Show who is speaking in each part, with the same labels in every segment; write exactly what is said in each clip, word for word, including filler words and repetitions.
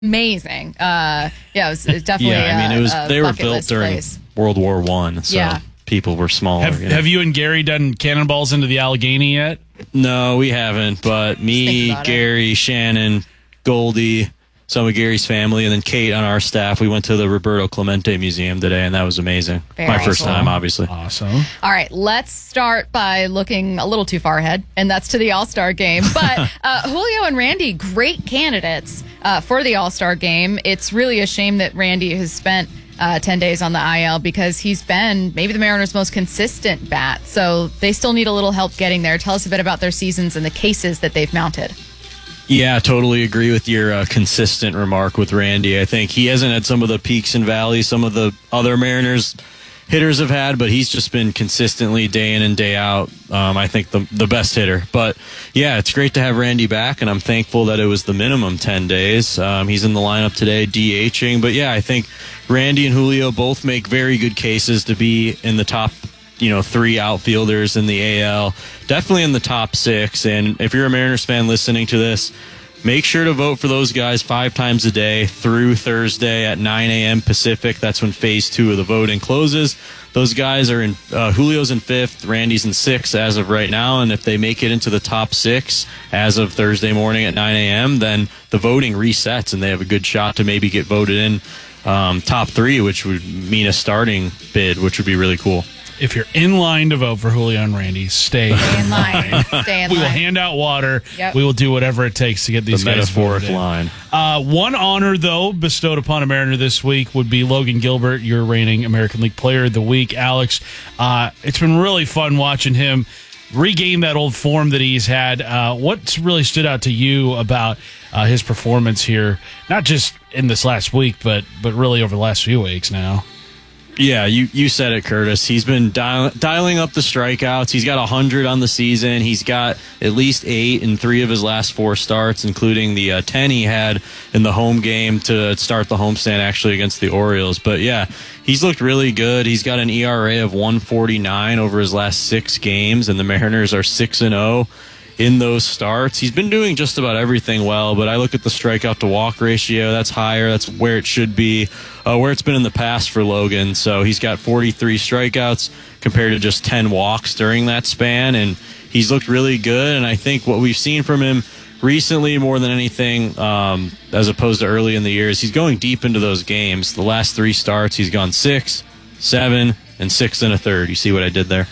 Speaker 1: amazing. Uh, yeah, it was, it was definitely.
Speaker 2: Yeah, I mean, it was
Speaker 1: a, a
Speaker 2: they were
Speaker 1: bucket
Speaker 2: built
Speaker 1: list
Speaker 2: during
Speaker 1: place.
Speaker 2: World War One, so
Speaker 1: Yeah.
Speaker 2: people were smaller.
Speaker 3: Have,
Speaker 2: you know?
Speaker 3: have you and Gary done cannonballs into the Allegheny yet?
Speaker 2: No, we haven't. But
Speaker 1: Think
Speaker 2: me,
Speaker 1: about it.
Speaker 2: Gary, Shannon, Goldie, some of Gary's family, and then Kate on our staff, we went to the Roberto Clemente Museum today, and that was amazing.
Speaker 1: Very
Speaker 2: My first
Speaker 1: cool.
Speaker 2: time, obviously.
Speaker 3: Awesome.
Speaker 1: All right, let's start by looking a little too far ahead, and that's to the All-Star game. But uh, Julio and Randy, great candidates uh, for the All-Star game. It's really a shame that Randy has spent uh, ten days on the I L because he's been maybe the Mariners' most consistent bat. So they still need a little help getting there. Tell us a bit about their seasons and the cases that they've mounted.
Speaker 2: Yeah, totally agree with your uh, consistent remark with Randy. I think he hasn't had some of the peaks and valleys some of the other Mariners hitters have had, but he's just been consistently day in and day out, um, I think, the the best hitter. But, yeah, it's great to have Randy back, and I'm thankful that it was the minimum ten days. Um, he's in the lineup today, DHing. But, yeah, I think Randy and Julio both make very good cases to be in the top you know, three outfielders in the A L, definitely in the top six. And if you're a Mariners fan listening to this, make sure to vote for those guys five times a day through Thursday at nine a.m. Pacific. That's when phase two of the voting closes. Those guys are in, uh, Julio's in fifth, Randy's in sixth as of right now. And if they make it into the top six as of Thursday morning at nine a.m., then the voting resets and they have a good shot to maybe get voted in um, top three, which would mean a starting bid, which would be really cool.
Speaker 3: If you're in line to vote for Julio and Randy, stay
Speaker 1: Stay in line. Stay in
Speaker 3: We
Speaker 1: line.
Speaker 3: will hand out water.
Speaker 1: Yep.
Speaker 3: We will do whatever it takes to get these
Speaker 2: The
Speaker 3: guys
Speaker 2: metaphoric
Speaker 3: voted in.
Speaker 2: line.
Speaker 3: Uh, one honor, though, bestowed upon a Mariner this week would be Logan Gilbert, your reigning American League Player of the Week. Alex, uh, it's been really fun watching him regain that old form that he's had. Uh, what's really stood out to you about uh, his performance here, not just in this last week, but but really over the last few weeks now?
Speaker 2: Yeah, you, you said it, Curtis. He's been dial- dialing up the strikeouts. He's got one hundred on the season. He's got at least eight in three of his last four starts, including the uh, ten he had in the home game to start the homestand actually against the Orioles. But, yeah, he's looked really good. He's got an E R A of one forty-nine over his last six games, and the Mariners are six and oh. in those starts. He's been doing just about everything well, but I look at the strikeout to walk ratio. That's higher. That's where it should be, uh, where it's been in the past for Logan. So he's got forty-three strikeouts compared to just ten walks during that span, and he's looked really good. And I think what we've seen from him recently more than anything, um, as opposed to early in the year, is he's going deep into those games. The last three starts, he's gone six, seven, and six and a third. You see what I did there?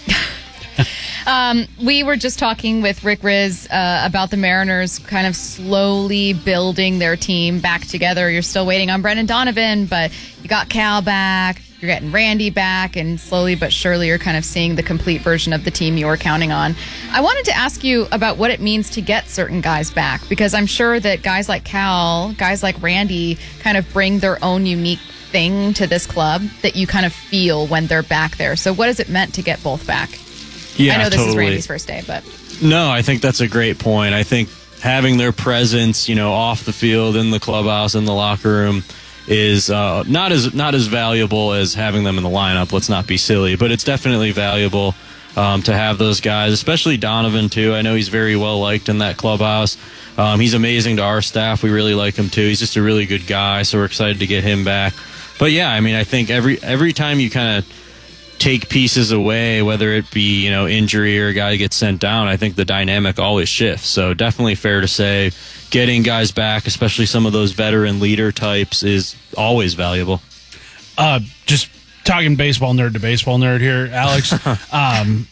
Speaker 1: Um, we were just talking with Rick Riz uh, about the Mariners kind of slowly building their team back together. You're still waiting on Brendan Donovan, but you got Cal back, you're getting Randy back, and slowly but surely you're kind of seeing the complete version of the team you were counting on. I wanted to ask you about what it means to get certain guys back, because I'm sure that guys like Cal, guys like Randy kind of bring their own unique thing to this club that you kind of feel when they're back there. So what has it meant to get both back?
Speaker 2: Yeah,
Speaker 1: I know this
Speaker 2: totally.
Speaker 1: is Randy's first day, but
Speaker 2: No, I think that's a great point. I think having their presence, you know, off the field, in the clubhouse, in the locker room, is uh, not as not as valuable as having them in the lineup. Let's not be silly, but it's definitely valuable um, to have those guys, especially Donovan too. I know he's very well liked in that clubhouse. Um, he's amazing to our staff. We really like him too. He's just a really good guy, so we're excited to get him back. But yeah, I mean, I think every every time you kind of take pieces away, whether it be, you know, injury or a guy gets sent down, I think the dynamic always shifts. So definitely fair to say getting guys back, especially some of those veteran leader types, is always valuable.
Speaker 3: Uh, just talking baseball nerd to baseball nerd here, Alex. um,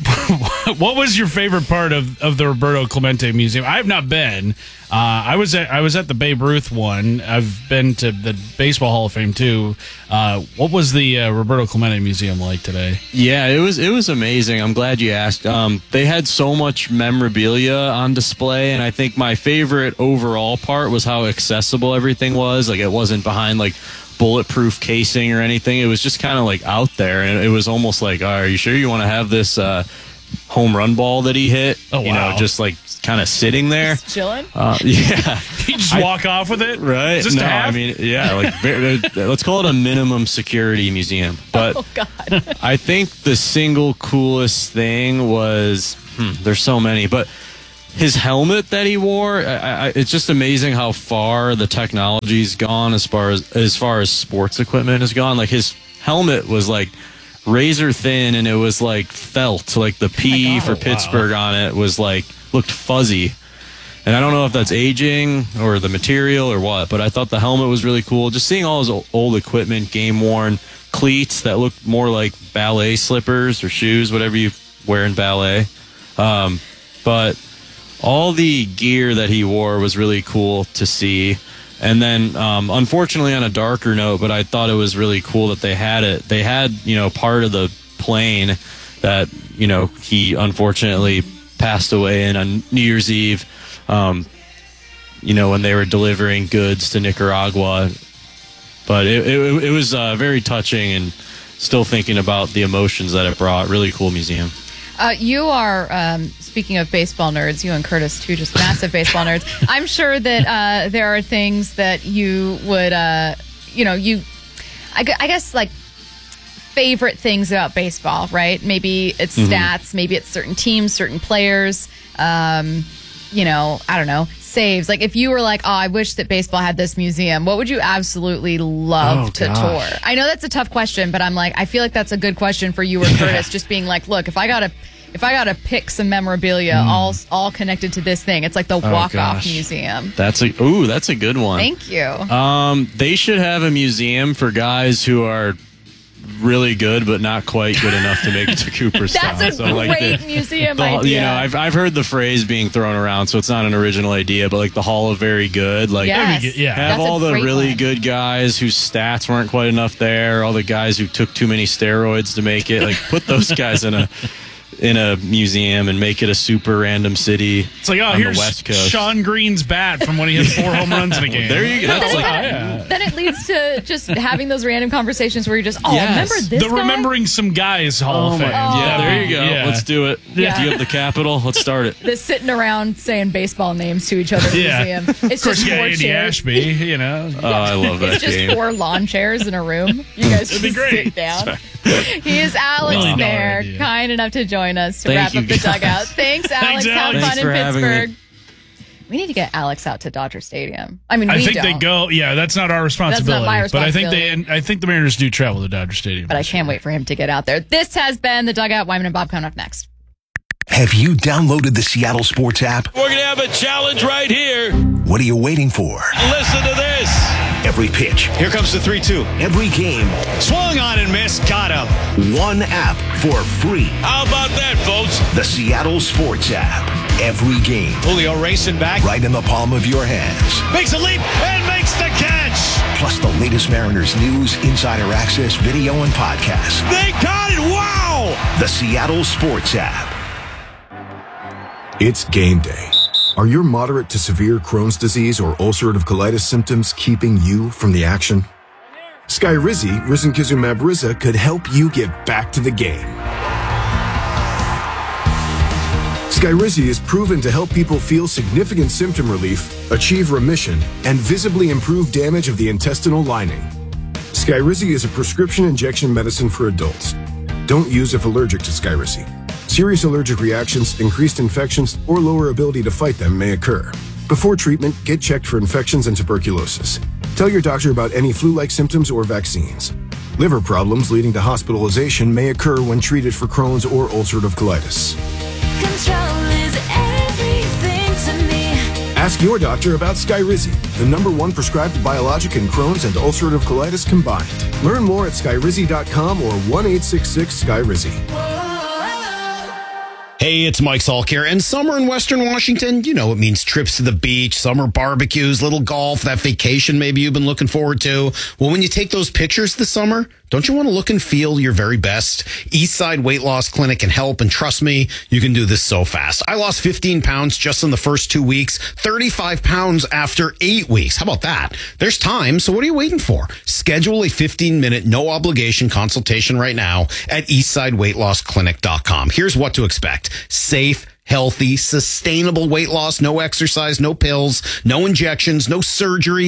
Speaker 3: what was your favorite part of, of the Roberto Clemente Museum? I have not been. Uh, I was at I was at the Babe Ruth one. I've been to the Baseball Hall of Fame too. Uh, what was the uh, Roberto Clemente Museum like today?
Speaker 2: Yeah, it was it was amazing. I'm glad you asked. Um, they had so much memorabilia on display, and I think my favorite overall part was how accessible everything was. Like, it wasn't behind like bulletproof casing or anything. It was just kind of like out there, and it was almost like, oh, are you sure you want to have this uh, home run ball that he hit?
Speaker 3: Oh,
Speaker 2: you
Speaker 3: wow.
Speaker 2: know, just like kind of sitting there.
Speaker 1: just chilling.
Speaker 2: Uh, yeah.
Speaker 3: You just walk off with it,
Speaker 2: Right?
Speaker 3: Just
Speaker 2: no,
Speaker 3: to have?
Speaker 2: I mean, yeah, like very, let's call it a minimum security museum. But
Speaker 1: Oh, God.
Speaker 2: I think the single coolest thing was, hmm, there's so many, but his helmet that he wore, I, I, it's just amazing how far the technology's gone as far as as far as sports equipment has gone. Like his helmet was like razor thin, and it was like felt. Like the P
Speaker 1: oh
Speaker 2: for
Speaker 3: wow.
Speaker 2: Pittsburgh on it was like looked fuzzy. And I don't know if that's aging or the material or what, but I thought the helmet was really cool. Just seeing all his old equipment, game worn cleats that looked more like ballet slippers or shoes, whatever you wear in ballet. Um, but all the gear that he wore was really cool to see. And then, um, unfortunately, on a darker note, but I thought it was really cool that they had it. They had, you know, part of the plane that, you know, he unfortunately passed away in on New Year's Eve. Um, you know, when they were delivering goods to Nicaragua. But it, it, it was uh, very touching, and still thinking about the emotions that it brought. Really cool museum.
Speaker 1: Uh, you are, um, speaking of baseball nerds, you and Curtis, too, just massive baseball nerds. I'm sure that uh, there are things that you would, uh, you know, you, I, gu- I guess, like, favorite things about baseball, right? Maybe it's
Speaker 2: Mm-hmm.
Speaker 1: stats, maybe it's certain teams, certain players, um, you know, I don't know, saves. Like, if you were like, oh, I wish that baseball had this museum, what would you absolutely love
Speaker 3: Oh,
Speaker 1: to
Speaker 3: gosh.
Speaker 1: tour? I know that's a tough question, but I'm like, I feel like that's a good question for you or Curtis, just being like, look, if I got to if I got to pick some memorabilia all all connected to this thing, it's like the walk-off
Speaker 2: gosh.
Speaker 1: museum.
Speaker 2: That's a ooh, that's a good one.
Speaker 1: Thank you.
Speaker 2: Um, they should have a museum for guys who are really good but not quite good enough to make it to Cooperstown.
Speaker 1: That's a
Speaker 2: So, like,
Speaker 1: great
Speaker 2: the-
Speaker 1: museum
Speaker 2: the,
Speaker 1: idea.
Speaker 2: You know, I've I've heard the phrase being thrown around, so it's not an original idea. But like the Hall of Very Good, like
Speaker 1: yes.
Speaker 3: That'd be good, yeah.
Speaker 2: have
Speaker 1: That's a
Speaker 2: all the
Speaker 1: great
Speaker 2: really
Speaker 1: one.
Speaker 2: good guys whose stats weren't quite enough there, all the guys who took too many steroids to make it. Like put those guys in a in a museum and make it a super random city.
Speaker 3: It's like, oh,
Speaker 2: on
Speaker 3: here's
Speaker 2: the West Coast.
Speaker 3: Sean Green's bat from when he hit four home runs in a game.
Speaker 2: There you go.
Speaker 1: But
Speaker 2: That's
Speaker 1: then, it
Speaker 2: like,
Speaker 1: kinda- then it leads to just having those random conversations where you're just, oh,
Speaker 2: Yes.
Speaker 1: remember this
Speaker 3: The
Speaker 1: guy?
Speaker 3: Remembering Some Guys Hall of Fame.
Speaker 2: yeah, there you go.
Speaker 3: Yeah.
Speaker 2: Let's do it.
Speaker 1: Yeah.
Speaker 2: Do you have the Capitol? Let's start it.
Speaker 1: The sitting around saying baseball names to each other in the
Speaker 3: Yeah.
Speaker 1: museum. It's
Speaker 3: Of course,
Speaker 1: just
Speaker 3: you got
Speaker 1: four
Speaker 3: Andy
Speaker 1: chairs.
Speaker 3: Ashby, you know.
Speaker 2: Oh, I love that
Speaker 1: It's just
Speaker 2: game.
Speaker 1: four lawn chairs in a room. You guys
Speaker 3: It'd be
Speaker 1: just
Speaker 3: great.
Speaker 1: sit down. He is Alex
Speaker 3: Million dollar
Speaker 1: Mayer,
Speaker 3: idea.
Speaker 1: kind enough to join us to
Speaker 2: Thank
Speaker 1: wrap
Speaker 2: you,
Speaker 1: up the
Speaker 2: guys.
Speaker 1: dugout. Thanks, Alex. Have
Speaker 3: Alex.
Speaker 1: fun
Speaker 2: Thanks
Speaker 1: in
Speaker 2: for having me.
Speaker 1: Pittsburgh. We need to get Alex out to Dodger Stadium. I mean, we
Speaker 3: I think
Speaker 1: don't,
Speaker 3: they go. Yeah, that's not our responsibility.
Speaker 1: my
Speaker 3: But I think they. I think the Mariners do travel to Dodger Stadium.
Speaker 1: but I can't wait for him to get out there. This has been the dugout. Wyman and Bob coming up next.
Speaker 4: Have you downloaded the Seattle Sports app?
Speaker 5: We're going to have a challenge right here.
Speaker 4: What are you waiting for?
Speaker 5: Listen to this.
Speaker 4: Every pitch,
Speaker 5: Here comes the three two.
Speaker 4: every game,
Speaker 5: Swung on and missed. Got him.
Speaker 4: one app for free.
Speaker 5: How about that, folks?
Speaker 4: The Seattle Sports app. Every game,
Speaker 5: Julio racing back.
Speaker 4: right in the palm of your hands.
Speaker 5: Makes a leap and makes the catch.
Speaker 4: Plus the latest Mariners news, insider access, video, and podcasts.
Speaker 5: They got it. Wow.
Speaker 4: The Seattle Sports app.
Speaker 6: It's game day. Are your moderate to severe Crohn's disease or ulcerative colitis symptoms keeping you from the action? Skyrizi, risankizumab Riza, could help you get back to the game. Skyrizi is proven to help people feel significant symptom relief, achieve remission, and visibly improve damage of the intestinal lining. Skyrizi is a prescription injection medicine for adults. Don't use if allergic to Skyrizi. Serious allergic reactions, increased infections, or lower ability to fight them may occur. Before treatment, get checked for infections and tuberculosis. Tell your doctor about any flu-like symptoms or vaccines. Liver problems leading to hospitalization may occur when treated for Crohn's or ulcerative colitis.
Speaker 7: Control is everything to me.
Speaker 6: Ask your doctor about Skyrizi, the number one prescribed biologic in Crohn's and ulcerative colitis combined. Learn more at skyrizi dot com or one eight six six Skyrizi.
Speaker 8: Hey, it's Mike Salk here. And summer in Western Washington, you know, it means trips to the beach, summer barbecues, little golf, that vacation maybe you've been looking forward to. Well, when you take those pictures this summer, don't you want to look and feel your very best? Eastside Weight Loss Clinic can help, and trust me, you can do this so fast. I lost fifteen pounds just in the first two weeks, thirty-five pounds after eight weeks. How about that? There's time, so what are you waiting for? Schedule a fifteen-minute, no-obligation consultation right now at eastside weight loss clinic dot com. Here's what to expect. Safe, healthy, sustainable weight loss, no exercise, no pills, no injections, no surgery.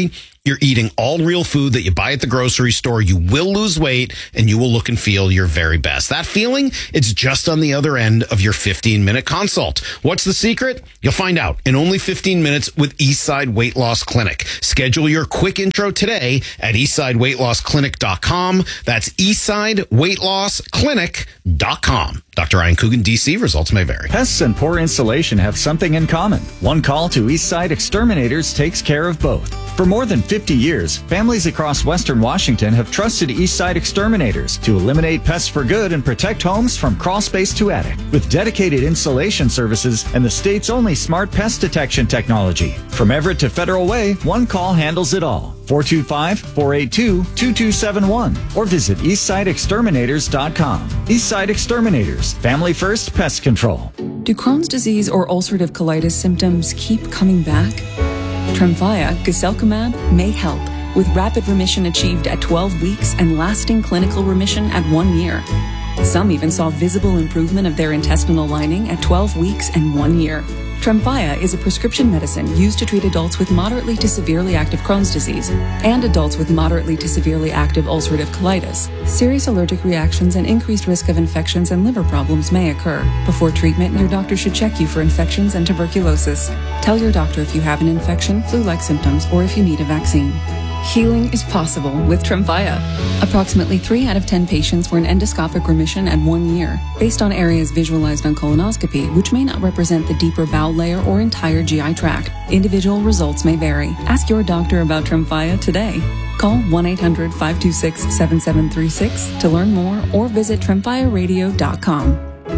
Speaker 8: You're eating all real food that you buy at the grocery store. You will lose weight and you will look and feel your very best. That feeling, it's just on the other end of your fifteen minute consult. What's the secret? You'll find out in only fifteen minutes with Eastside Weight Loss Clinic. Schedule your quick intro today at eastside weight loss clinic dot com. That's eastside weight loss clinic dot com. Doctor Ryan Coogan, D C. Results may vary.
Speaker 9: Pests and poor insulation have something in common. One call to Eastside Exterminators takes care of both. For more than fifty years, families across Western Washington have trusted Eastside Exterminators to eliminate pests for good and protect homes from crawl space to attic. With dedicated insulation services and the state's only smart pest detection technology. From Everett to Federal Way, one call handles it all. four two five, four eight two, two two seven one or visit eastside exterminators dot com. Eastside Exterminators, family first pest control.
Speaker 10: Do Crohn's disease or ulcerative colitis symptoms keep coming back? Tremfya, guselkumab, may help, with rapid remission achieved at twelve weeks and lasting clinical remission at one year. Some even saw visible improvement of their intestinal lining at twelve weeks and one year. Tremfya is a prescription medicine used to treat adults with moderately to severely active Crohn's disease and adults with moderately to severely active ulcerative colitis. Serious allergic reactions and increased risk of infections and liver problems may occur. Before treatment, your doctor should check you for infections and tuberculosis. Tell your doctor if you have an infection, flu-like symptoms, or if you need a vaccine. Healing is possible with Tremfya. Approximately three out of ten patients were in endoscopic remission at one year, based on areas visualized on colonoscopy, which may not represent the deeper bowel layer or entire G I tract. Individual results may vary. Ask your doctor about Tremfya today. Call one eight hundred, five two six, seven seven three six to learn more or visit tremfya radio dot com.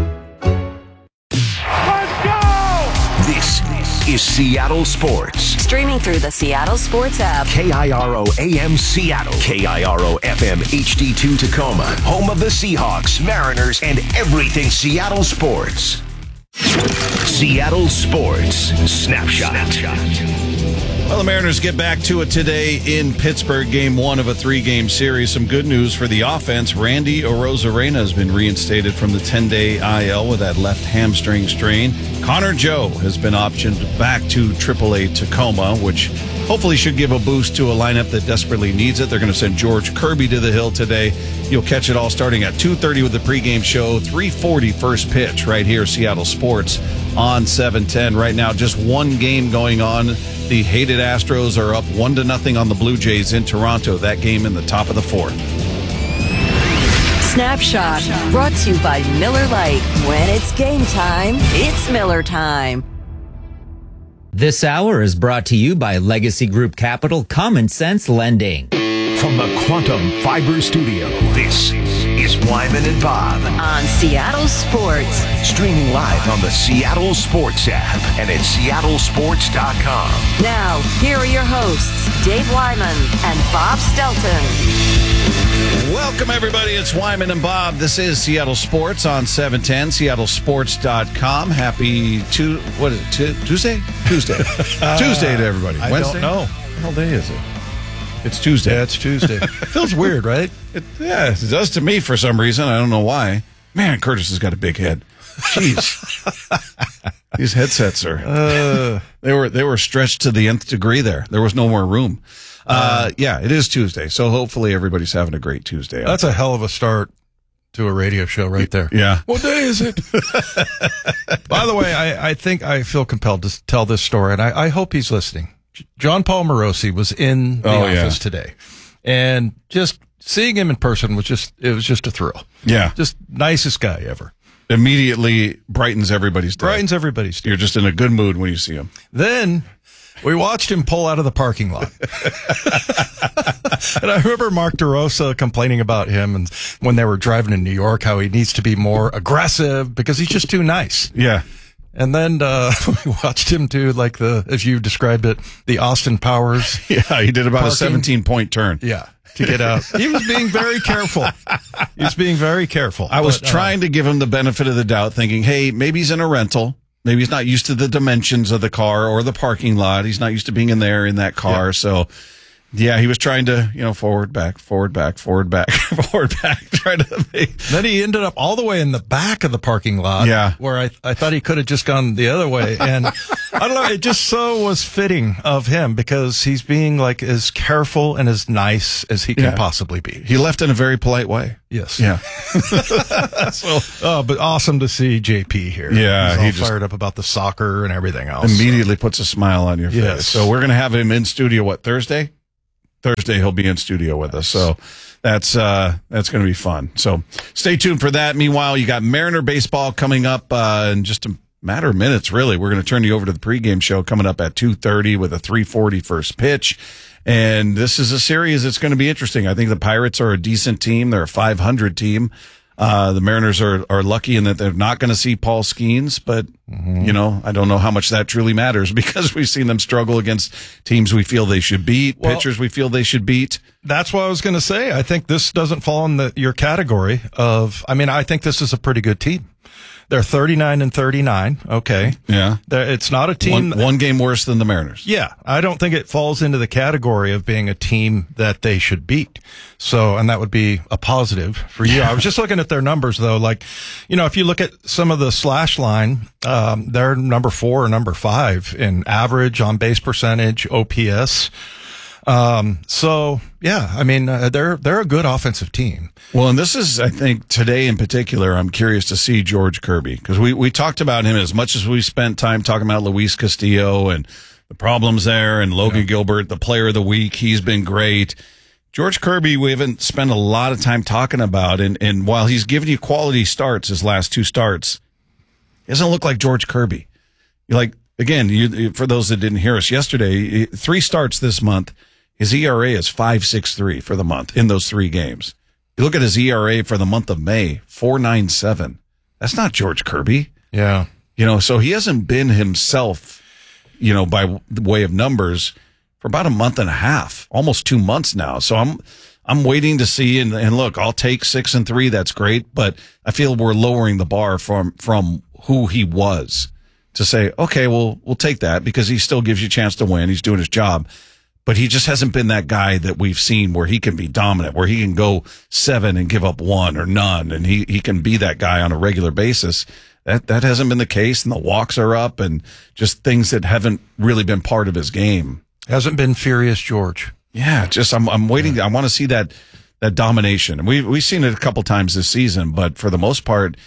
Speaker 4: This is Seattle Sports.
Speaker 11: Streaming through the Seattle Sports app.
Speaker 4: K I R O A M Seattle. K I R O F M H D two Tacoma. Home of the Seahawks, Mariners, and everything Seattle sports. Seattle Sports Snapshot.
Speaker 5: Well, the Mariners get back to it today in Pittsburgh, game one of a three-game series. Some good news for the offense. Randy Arozarena has been reinstated from the ten-day I L with that left hamstring strain. Connor Joe has been optioned back to triple A Tacoma, which hopefully should give a boost to a lineup that desperately needs it. They're going to send George Kirby to the hill today. You'll catch it all starting at two thirty with the pregame show, three forty first pitch right here, Seattle Sports on seven ten. Right now, just one game going on. The hated Astros are up one to nothing on the Blue Jays in Toronto. That game in the top of the fourth.
Speaker 11: Snapshot, brought to you by Miller Lite. When it's game time, it's Miller time.
Speaker 12: This hour is brought to you by Legacy Group Capital Common Sense Lending.
Speaker 4: From the Quantum Fiber Studio, this is Wyman and Bob.
Speaker 11: On Seattle Sports.
Speaker 4: Streaming live on the Seattle Sports app and at seattle sports dot com.
Speaker 11: Now, here are your hosts, Dave Wyman and Bob Stelton.
Speaker 5: Welcome, everybody. It's Wyman and Bob. This is Seattle Sports on seven ten, seattle sports dot com. Happy tu- what is it, tu- Tuesday? Tuesday. Tuesday to everybody.
Speaker 13: I
Speaker 5: Wednesday?
Speaker 13: don't know. What the hell day is it?
Speaker 5: It's Tuesday.
Speaker 13: Yeah, it's Tuesday. Feels weird, right?
Speaker 5: It, yeah, it does to me for some reason. I don't know why. Man, Curtis has got a big head. Jeez. These headsets are uh, they were they were stretched to the nth degree there. There was no more room. Uh, yeah, it is Tuesday. So hopefully everybody's having a great Tuesday.
Speaker 13: That's a hell of a start to a radio show right there.
Speaker 5: Yeah.
Speaker 13: What day is it? By the way, I, I think I feel compelled to tell this story, and I, I hope he's listening. John Paul Morosi was in the
Speaker 5: oh,
Speaker 13: office
Speaker 5: yeah.
Speaker 13: today, and just seeing him in person was just, it was just a thrill.
Speaker 5: Yeah.
Speaker 13: Just nicest guy ever.
Speaker 5: Immediately brightens everybody's day.
Speaker 13: Brightens everybody's day.
Speaker 5: You're just in a good mood when you see him.
Speaker 13: Then we watched him pull out of the parking lot. And I remember Mark DeRosa complaining about him and when they were driving in New York, how he needs to be more aggressive because he's just too nice.
Speaker 5: Yeah.
Speaker 13: And then uh, we watched him do, like, the, as you described it, the Austin Powers.
Speaker 5: Yeah, he did about parking. a seventeen-point turn.
Speaker 13: Yeah, to get out. He was being very careful. He was being very careful.
Speaker 5: I was
Speaker 13: but,
Speaker 5: trying uh, to give him the benefit of the doubt, thinking, hey, maybe he's in a rental. Maybe he's not used to the dimensions of the car or the parking lot. He's not used to being in there in that car. Yeah. So Yeah, he was trying to, you know, forward, back, forward, back, forward, back, forward, back, trying to make.
Speaker 13: Then he ended up all the way in the back of the parking lot.
Speaker 5: Yeah.
Speaker 13: Where I, I thought he could have just gone the other way. And I don't know, it just so was fitting of him because he's being like as careful and as nice as he can
Speaker 5: Yeah.
Speaker 13: possibly be.
Speaker 5: He left in a very polite way.
Speaker 13: Yes.
Speaker 5: Yeah.
Speaker 13: So, oh, but awesome to see J P here.
Speaker 5: Yeah,
Speaker 13: He's all
Speaker 5: he just-
Speaker 13: fired up about the soccer and everything else.
Speaker 5: Immediately puts a smile on your face.
Speaker 13: Yes.
Speaker 5: So we're going to have him in studio, what, Thursday? Thursday he'll be in studio with us. So that's uh, that's going to be fun. So stay tuned for that. Meanwhile, you got Mariner baseball coming up uh, in just a matter of minutes, really. We're going to turn you over to the pregame show coming up at two thirty with a three forty first pitch. And this is a series that's going to be interesting. I think the Pirates are a decent team. They're a five hundred team. Uh, the Mariners are, are lucky in that they're not going to see Paul Skeens, but, you know, I don't know how much that truly matters because we've seen them struggle against teams we feel they should beat,
Speaker 13: Well,
Speaker 5: pitchers we feel they should beat.
Speaker 13: That's what I was going to say. I think this doesn't fall in the, your category of, I mean, I think this is a pretty good team. They're thirty-nine and thirty-nine. Okay.
Speaker 5: Yeah.
Speaker 13: They're, it's not a team.
Speaker 5: One, one game worse than the Mariners.
Speaker 13: Yeah. I don't think it falls into the category of being a team that they should beat. So, and that would be a positive for you. I was just looking at their numbers though. Like, you know, if you look at some of the slash line, um, they're number four or number five in average, on base percentage, O P S. Um, so yeah, I mean, uh, they're, they're a good offensive team.
Speaker 5: Well, and this is, I think, today in particular, I'm curious to see George Kirby because we, we talked about him as much as we spent time talking about Luis Castillo and the problems there and Logan yeah. Gilbert, the player of the week. He's been great. George Kirby, we haven't spent a lot of time talking about. And, and while he's given you quality starts, his last two starts, he doesn't look like George Kirby. You're like, again, you, for those that didn't hear us yesterday, three starts this month. His E R A is five point six three for the month in those three games. You look at his E R A for the month of May, four point nine seven. That's not George Kirby.
Speaker 13: Yeah.
Speaker 5: You know, so he hasn't been himself, you know, by the way of numbers for about a month and a half, almost two months now. So I'm, I'm waiting to see. And, and look, I'll take six and three. That's great. But I feel we're lowering the bar from, from who he was to say, okay, well, we'll take that because he still gives you a chance to win. He's doing his job. But he just hasn't been that guy that we've seen where he can be dominant, where he can go seven and give up one or none, and he, he can be that guy on a regular basis. That that hasn't been the case, and the walks are up, and just things that haven't really been part of his game.
Speaker 13: Hasn't been Furious George.
Speaker 5: Yeah, just I'm I'm waiting. I want to see that that domination, and we we've seen it a couple times this season, but for the most part,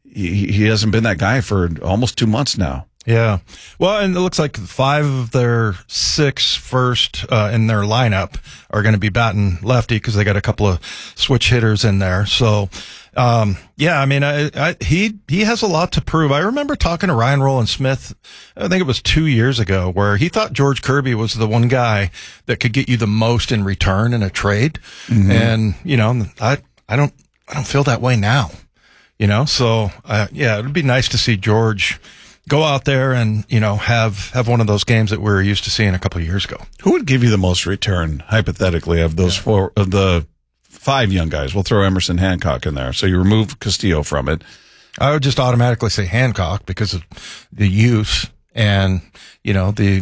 Speaker 5: he he hasn't been that guy for almost two months now.
Speaker 13: Yeah. Well, and it looks like five of their six first uh, in their lineup are going to be batting lefty because they got a couple of switch hitters in there. So, um, yeah, I mean, I, I, he he has a lot to prove. I remember talking to Ryan Rowland Smith, I think it was two years ago, where he thought George Kirby was the one guy that could get you the most in return in a trade. Mm-hmm. And, you know, I, I don't, I don't feel that way now, you know? So, uh, yeah, it'd be nice to see George go out there and, you know, have, have one of those games that we were used to seeing a couple of years ago.
Speaker 5: Who would give you the most return, hypothetically, of those yeah. four, of the five young guys? We'll throw Emerson Hancock in there. So you remove Castillo from it.
Speaker 13: I would just automatically say Hancock because of the use and, you know, the,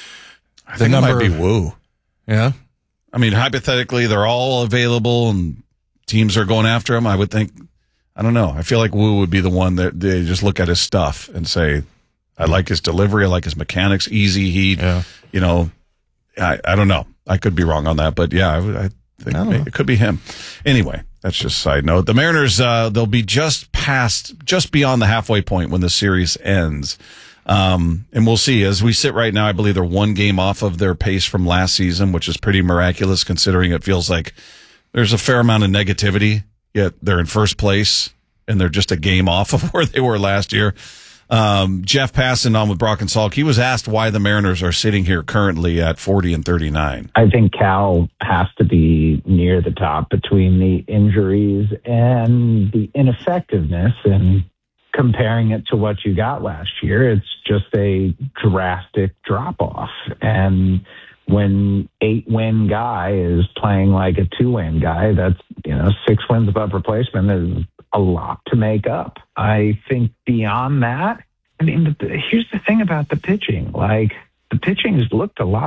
Speaker 5: I
Speaker 13: the
Speaker 5: think
Speaker 13: number
Speaker 5: it might be
Speaker 13: of,
Speaker 5: Wu.
Speaker 13: Yeah.
Speaker 5: I mean, hypothetically, they're all available and teams are going after him. I would think, I don't know. I feel like Wu would be the one that they just look at his stuff and say, I like his delivery. I like his mechanics, easy heat. Yeah. You know, I, I don't know. I could be wrong on that, but yeah, I, I think I maybe, it could be him. Anyway, that's just a side note. The Mariners, uh, they'll be just past, just beyond the halfway point when the series ends. Um, and we'll see. As we sit right now, I believe they're one game off of their pace from last season, which is pretty miraculous considering it feels like there's a fair amount of negativity. Yet they're in first place, and they're just a game off of where they were last year. Um, Jeff Passan on with Brock and Salk. He was asked why the Mariners are sitting here currently at forty and thirty-nine.
Speaker 14: I think Cal has to be near the top between the injuries and the ineffectiveness. And comparing it to what you got last year, it's just a drastic drop-off. And when eight-win guy is playing like a two-win guy, that's, you know, six wins above replacement is a lot to make up. I think beyond that, I mean, the, here's the thing about the pitching. Like, the pitching has looked a lot better.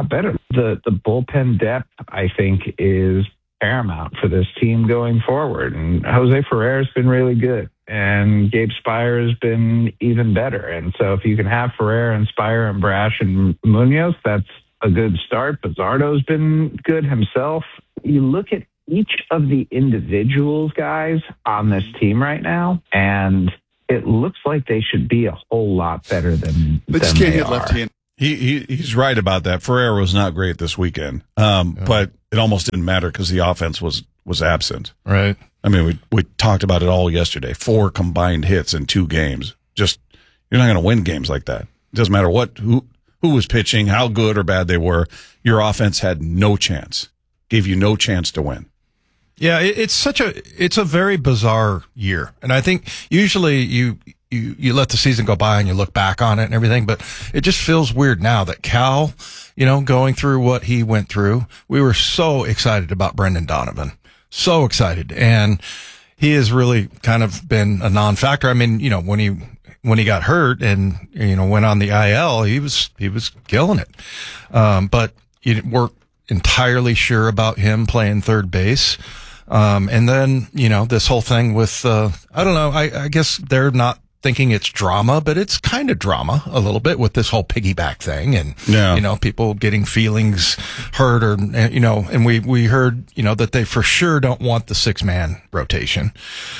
Speaker 14: the the bullpen depth, I think, is paramount for this team going forward. And Jose Ferrer's been really good, and Gabe Spire has been even better. And so if you can have Ferrer and Spire and Brash and Munoz, that's a good start. Pizzardo's been good himself. You look at each of the individuals, guys, on this team right now, and it looks like they should be a whole lot better than,
Speaker 5: But
Speaker 14: than they are.
Speaker 5: He, he he's right about that. Ferrer was not great this weekend, um,
Speaker 13: Yeah.
Speaker 5: but it almost didn't matter because the offense was was absent.
Speaker 13: Right.
Speaker 5: I mean, we we talked about it all yesterday. Four combined hits in two games. Just you're not going to win games like that. It doesn't matter what who who was pitching, how good or bad they were. Your offense had no chance. Gave you no chance to win.
Speaker 13: Yeah, it, it's such a it's a very bizarre year, and I think usually you you you let the season go by and you look back on it and everything, but it just feels weird now that Cal, you know, going through what he went through. We were so excited about Brendan Donovan, so excited, and he has really kind of been a non-factor. I mean, you know, when he when he got hurt and you know went on the I L, he was he was killing it, um, but you weren't entirely sure about him playing third base. Um, and then, you know, this whole thing with, uh, I don't know, I, I guess they're not thinking it's drama, but it's kind of drama a little bit with this whole piggyback thing and,
Speaker 5: Yeah.
Speaker 13: you know, people getting feelings hurt or, you know, and we, we heard, you know, that they for sure don't want the six man rotation.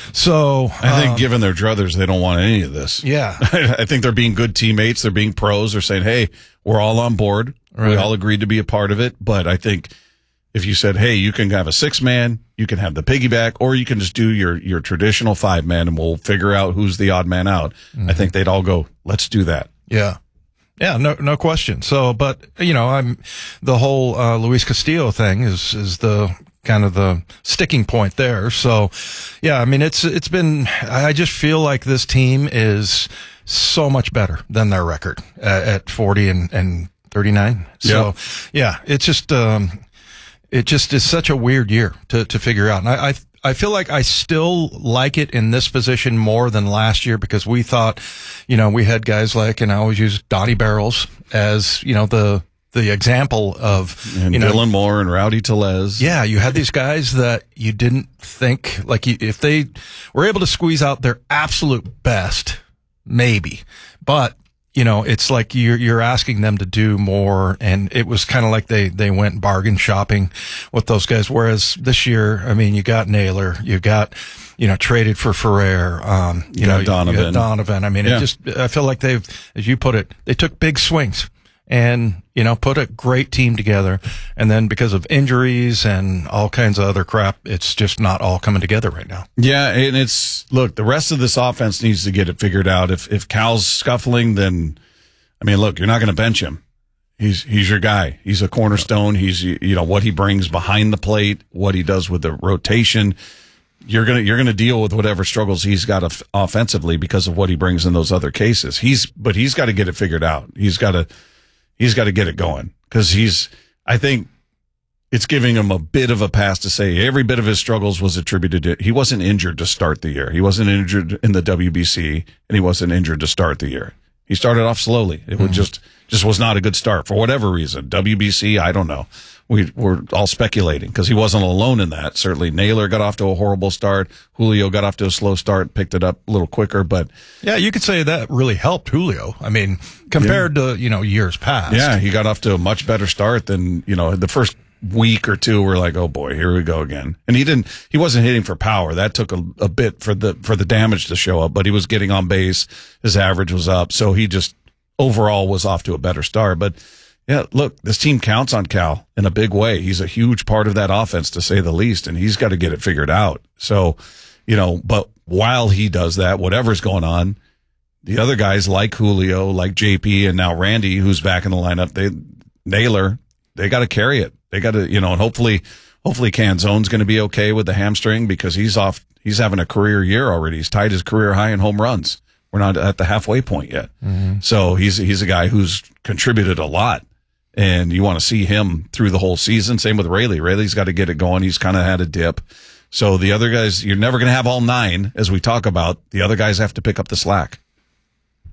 Speaker 13: So
Speaker 5: I think
Speaker 13: um,
Speaker 5: given their druthers, they don't want any of this.
Speaker 13: Yeah.
Speaker 5: I think they're being good teammates. They're being pros. They're saying, hey, we're all on board.
Speaker 13: Right.
Speaker 5: We all agreed to be a part of it. But I think if you said, hey, you can have a six man, you can have the piggyback, or you can just do your, your traditional five man and we'll figure out who's the odd man out.
Speaker 13: Mm-hmm.
Speaker 5: I think they'd all go, let's do that.
Speaker 13: Yeah. Yeah, no, no question. So, but, you know, I'm, the whole, uh, Luis Castillo thing is, is the kind of the sticking point there. So, yeah, I mean, it's, it's been, I just feel like this team is so much better than their record at, at forty and, and thirty-nine. So, yeah, it's just, um, it just is such a weird year to, to figure out. And I, I, I feel like I still like it in this position more than last year because we thought, you know, we had guys like, and I always use Donnie Barrels as, you know, the, the example of,
Speaker 5: And
Speaker 13: you know,
Speaker 5: Dylan Moore and Rowdy Tellez.
Speaker 13: yeah, you had these guys that you didn't think, like, you, if they were able to squeeze out their absolute best, maybe. But, you know, it's like you're, you're asking them to do more. And it was kind of like they, they went bargain shopping with those guys. Whereas this year, I mean, you got Naylor, you got, you know, traded for Ferrer, um, you,
Speaker 5: You
Speaker 13: know,
Speaker 5: got Donovan.
Speaker 13: you got Donovan. I mean,
Speaker 5: Yeah.
Speaker 13: it just, I feel like they've, as you put it, they took big swings. And, you know, put a great team together. And then because of injuries and all kinds of other crap, it's just not all coming together right now.
Speaker 5: Yeah, and it's look, the rest of this offense needs to get it figured out. If if Cal's scuffling, then I mean, look, you're not going to bench him. He's he's your guy. He's a cornerstone. He's you know what he brings behind the plate, what he does with the rotation. You're gonna you're gonna deal with whatever struggles he's got off- offensively because of what he brings in those other cases. He's but he's got to get it figured out. He's got to he's got to get it going because he's. I think. It's giving him a bit of a pass to say every bit of his struggles was attributed to, he wasn't injured to start the year. He wasn't injured in the W B C and he wasn't injured to start the year. He started off slowly. It was just, just was not a good start for whatever reason. W B C, I don't know. We were all speculating because he wasn't alone in that. Certainly Naylor got off to a horrible start. Julio got off to a slow start, picked it up a little quicker, but
Speaker 13: Yeah, you could say that really helped Julio. I mean, compared to, you know, years past.
Speaker 5: yeah, he got off to a much better start than, you know, the first week or two we're like, oh boy, here we go again. And he didn't, he wasn't hitting for power. That took a, a bit for the, for the damage to show up, but he was getting on base. His average was up. So he just overall was off to a better start. But yeah, look, this team counts on Cal in a big way. He's a huge part of that offense to say the least, and he's got to get it figured out. So, you know, but while he does that, whatever's going on, the other guys like Julio, like J P, and now Randy, who's back in the lineup, they, Naylor, they got to carry it. They got to, you know, and hopefully, hopefully Canzone's going to be okay with the hamstring because he's off. He's having a career year already. He's tied his career high in home runs. We're not at the halfway point yet.
Speaker 13: Mm-hmm.
Speaker 5: So he's, he's a guy who's contributed a lot and you want to see him through the whole season. Same with Rayleigh. Rayleigh's got to get it going. He's kind of had a dip. So the other guys, you're never going to have all nine as we talk about. The other guys have to pick up the slack.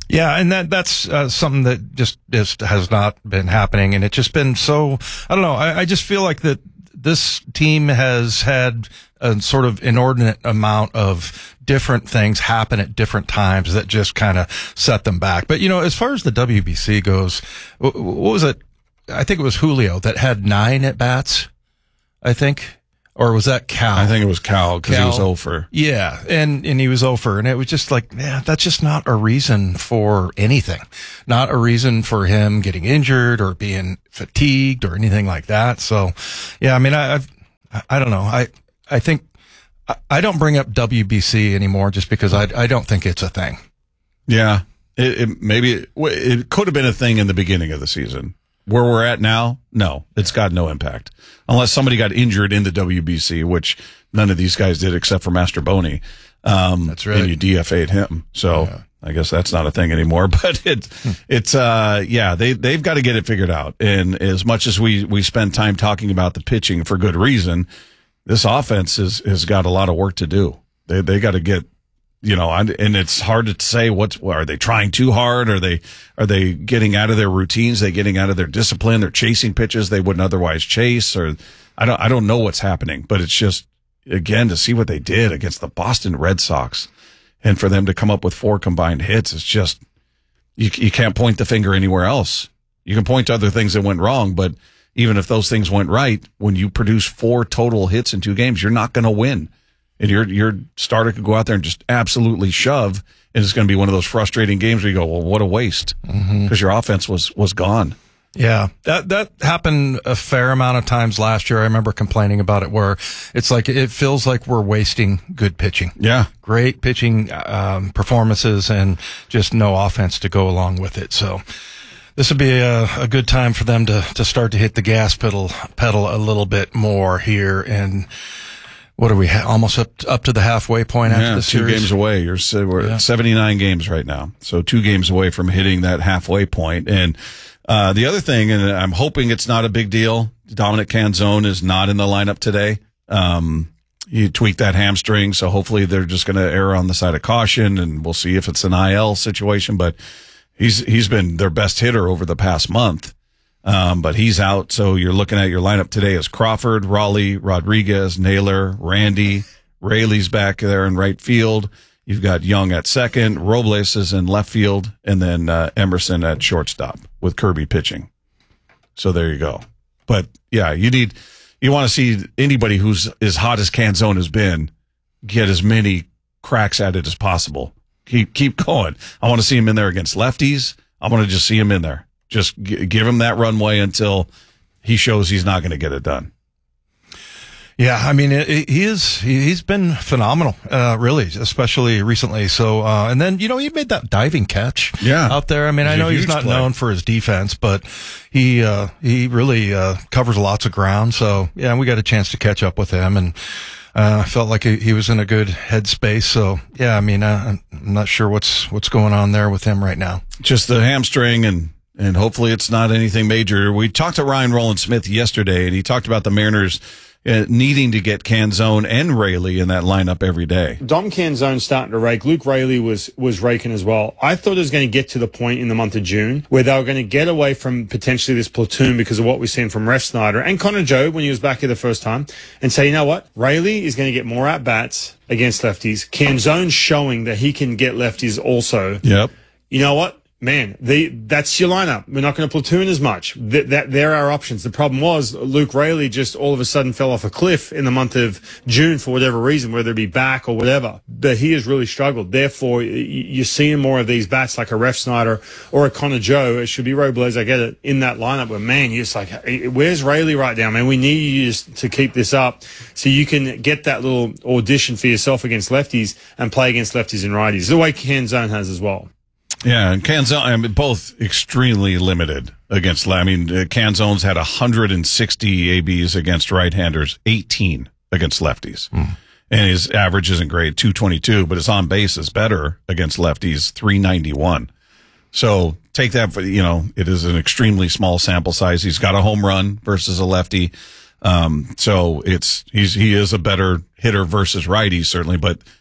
Speaker 13: Yeah, and that that's uh, something that just just has not been happening, and it's just been so. I don't know. I, I just feel like that this team has had a sort of inordinate amount of different things happen at different times that just kind of set them back. But you know, as far as the W B C goes, what was it? I think it was Julio that had nine at bats. I think. Or was that Cal?
Speaker 5: I think it was Cal because he was over.
Speaker 13: Yeah, and, and he was over. And it was just like, yeah, that's just not a reason for anything. Not a reason for him getting injured or being fatigued or anything like that. So, yeah, I mean, I I've, I don't know. I I think I, I don't bring up W B C anymore just because I, I don't think it's a thing.
Speaker 5: Yeah, it, it, maybe it, it could have been a thing in the beginning of the season. Where we're at now, no, it's got no impact. Unless somebody got injured in the W B C, which none of these guys did except for Master Boney. Um,
Speaker 13: that's right.
Speaker 5: And you D F A'd him. So yeah. I guess that's not a thing anymore. But it's, hmm. it's, uh, yeah, they, they've got to get it figured out. And as much as we, we spend time talking about the pitching for good reason, this offense is, has got a lot of work to do. They, they got to get, you know, and it's hard to say what's, are they trying too hard? Are they, are they getting out of their routines? Are they getting out of their discipline? They're chasing pitches they wouldn't otherwise chase, or I don't, I don't know what's happening, but it's just, again, to see what they did against the Boston Red Sox and for them to come up with four combined hits, it's just, you, you can't point the finger anywhere else. You can point to other things that went wrong, but even if those things went right, when you produce four total hits in two games, you're not going to win. And your your starter could go out there and just absolutely shove, and it's going to be one of those frustrating games where you go, well, what a waste, because mm-hmm. your offense was was gone.
Speaker 13: Yeah, that that happened a fair amount of times last year. I remember complaining about it, where it's like it feels like we're wasting good pitching.
Speaker 5: Yeah,
Speaker 13: great pitching um, performances, and just no offense to go along with it. So this would be a, a good time for them to to start to hit the gas pedal pedal a little bit more here. And what are we ha- almost up up to the halfway point after
Speaker 5: yeah,
Speaker 13: the
Speaker 5: two
Speaker 13: series?
Speaker 5: games away. You're we're
Speaker 13: yeah.
Speaker 5: at seventy-nine games right now, so two games away from hitting that halfway point. And uh, the other thing, and I'm hoping it's not a big deal, Dominic Canzone is not in the lineup today. Um, he tweaked that hamstring, so hopefully they're just going to err on the side of caution, and we'll see if it's an I L situation. But he's he's been their best hitter over the past month. Um, but he's out, so you're looking at your lineup today as Crawford, Raleigh, Rodriguez, Naylor, Randy, Rayleigh's back there in right field. You've got Young at second, Robles is in left field, and then uh, Emerson at shortstop with Kirby pitching. So there you go. But yeah, you need you want to see anybody who's as hot as Canzone has been get as many cracks at it as possible. Keep keep going. I want to see him in there against lefties. I want to just see him in there. Just g- give him that runway until he shows he's not going to get it done.
Speaker 13: Yeah, I mean, it, it, he is, he, he's been phenomenal, uh, really, especially recently. So, uh, and then, you know, he made that diving catch
Speaker 5: yeah.
Speaker 13: out there. I mean, I know he's not play. known for his defense, but he, uh, he really, uh, covers lots of ground. So, yeah, we got a chance to catch up with him, and, uh, I felt like he, he was in a good headspace. So, yeah, I mean, uh, I'm not sure what's, what's going on there with him right now.
Speaker 5: Just the hamstring, and, And hopefully it's not anything major. We talked to Ryan Rowland-Smith yesterday, and he talked about the Mariners uh, needing to get Canzone and Rayleigh in that lineup every day.
Speaker 15: Dom Canzone starting to rake. Luke Rayleigh was was raking as well. I thought it was going to get to the point in the month of June where they were going to get away from potentially this platoon because of what we've seen from Refsnyder and Connor Joe when he was back here the first time, and say, you know what? Rayleigh is going to get more at-bats against lefties. Canzone's showing that he can get lefties also.
Speaker 5: Yep.
Speaker 15: You know what? Man, the, that's your lineup. We're not going to platoon as much. That, that, there are options. The problem was Luke Rayleigh just all of a sudden fell off a cliff in the month of June for whatever reason, whether it be back or whatever. But he has really struggled. Therefore, you're seeing more of these bats like a Refsnyder or a Connor Joe. It should be Robles, I get it, in that lineup. But man, you're just like, where's Rayleigh right now, man? We need you to keep this up so you can get that little audition for yourself against lefties and play against lefties and righties, the way Canzone has as well.
Speaker 5: Yeah, and Canzone, I mean, both extremely limited against, I mean, Canzone's had one hundred sixty A Bs against right-handers, eighteen against lefties. Mm. And his average isn't great, two twenty-two, but his on base is better against lefties, three ninety-one. So take that for, you know, it is an extremely small sample size. He's got a home run versus a lefty. Um, so it's, he's, he is a better hitter versus righties, certainly, but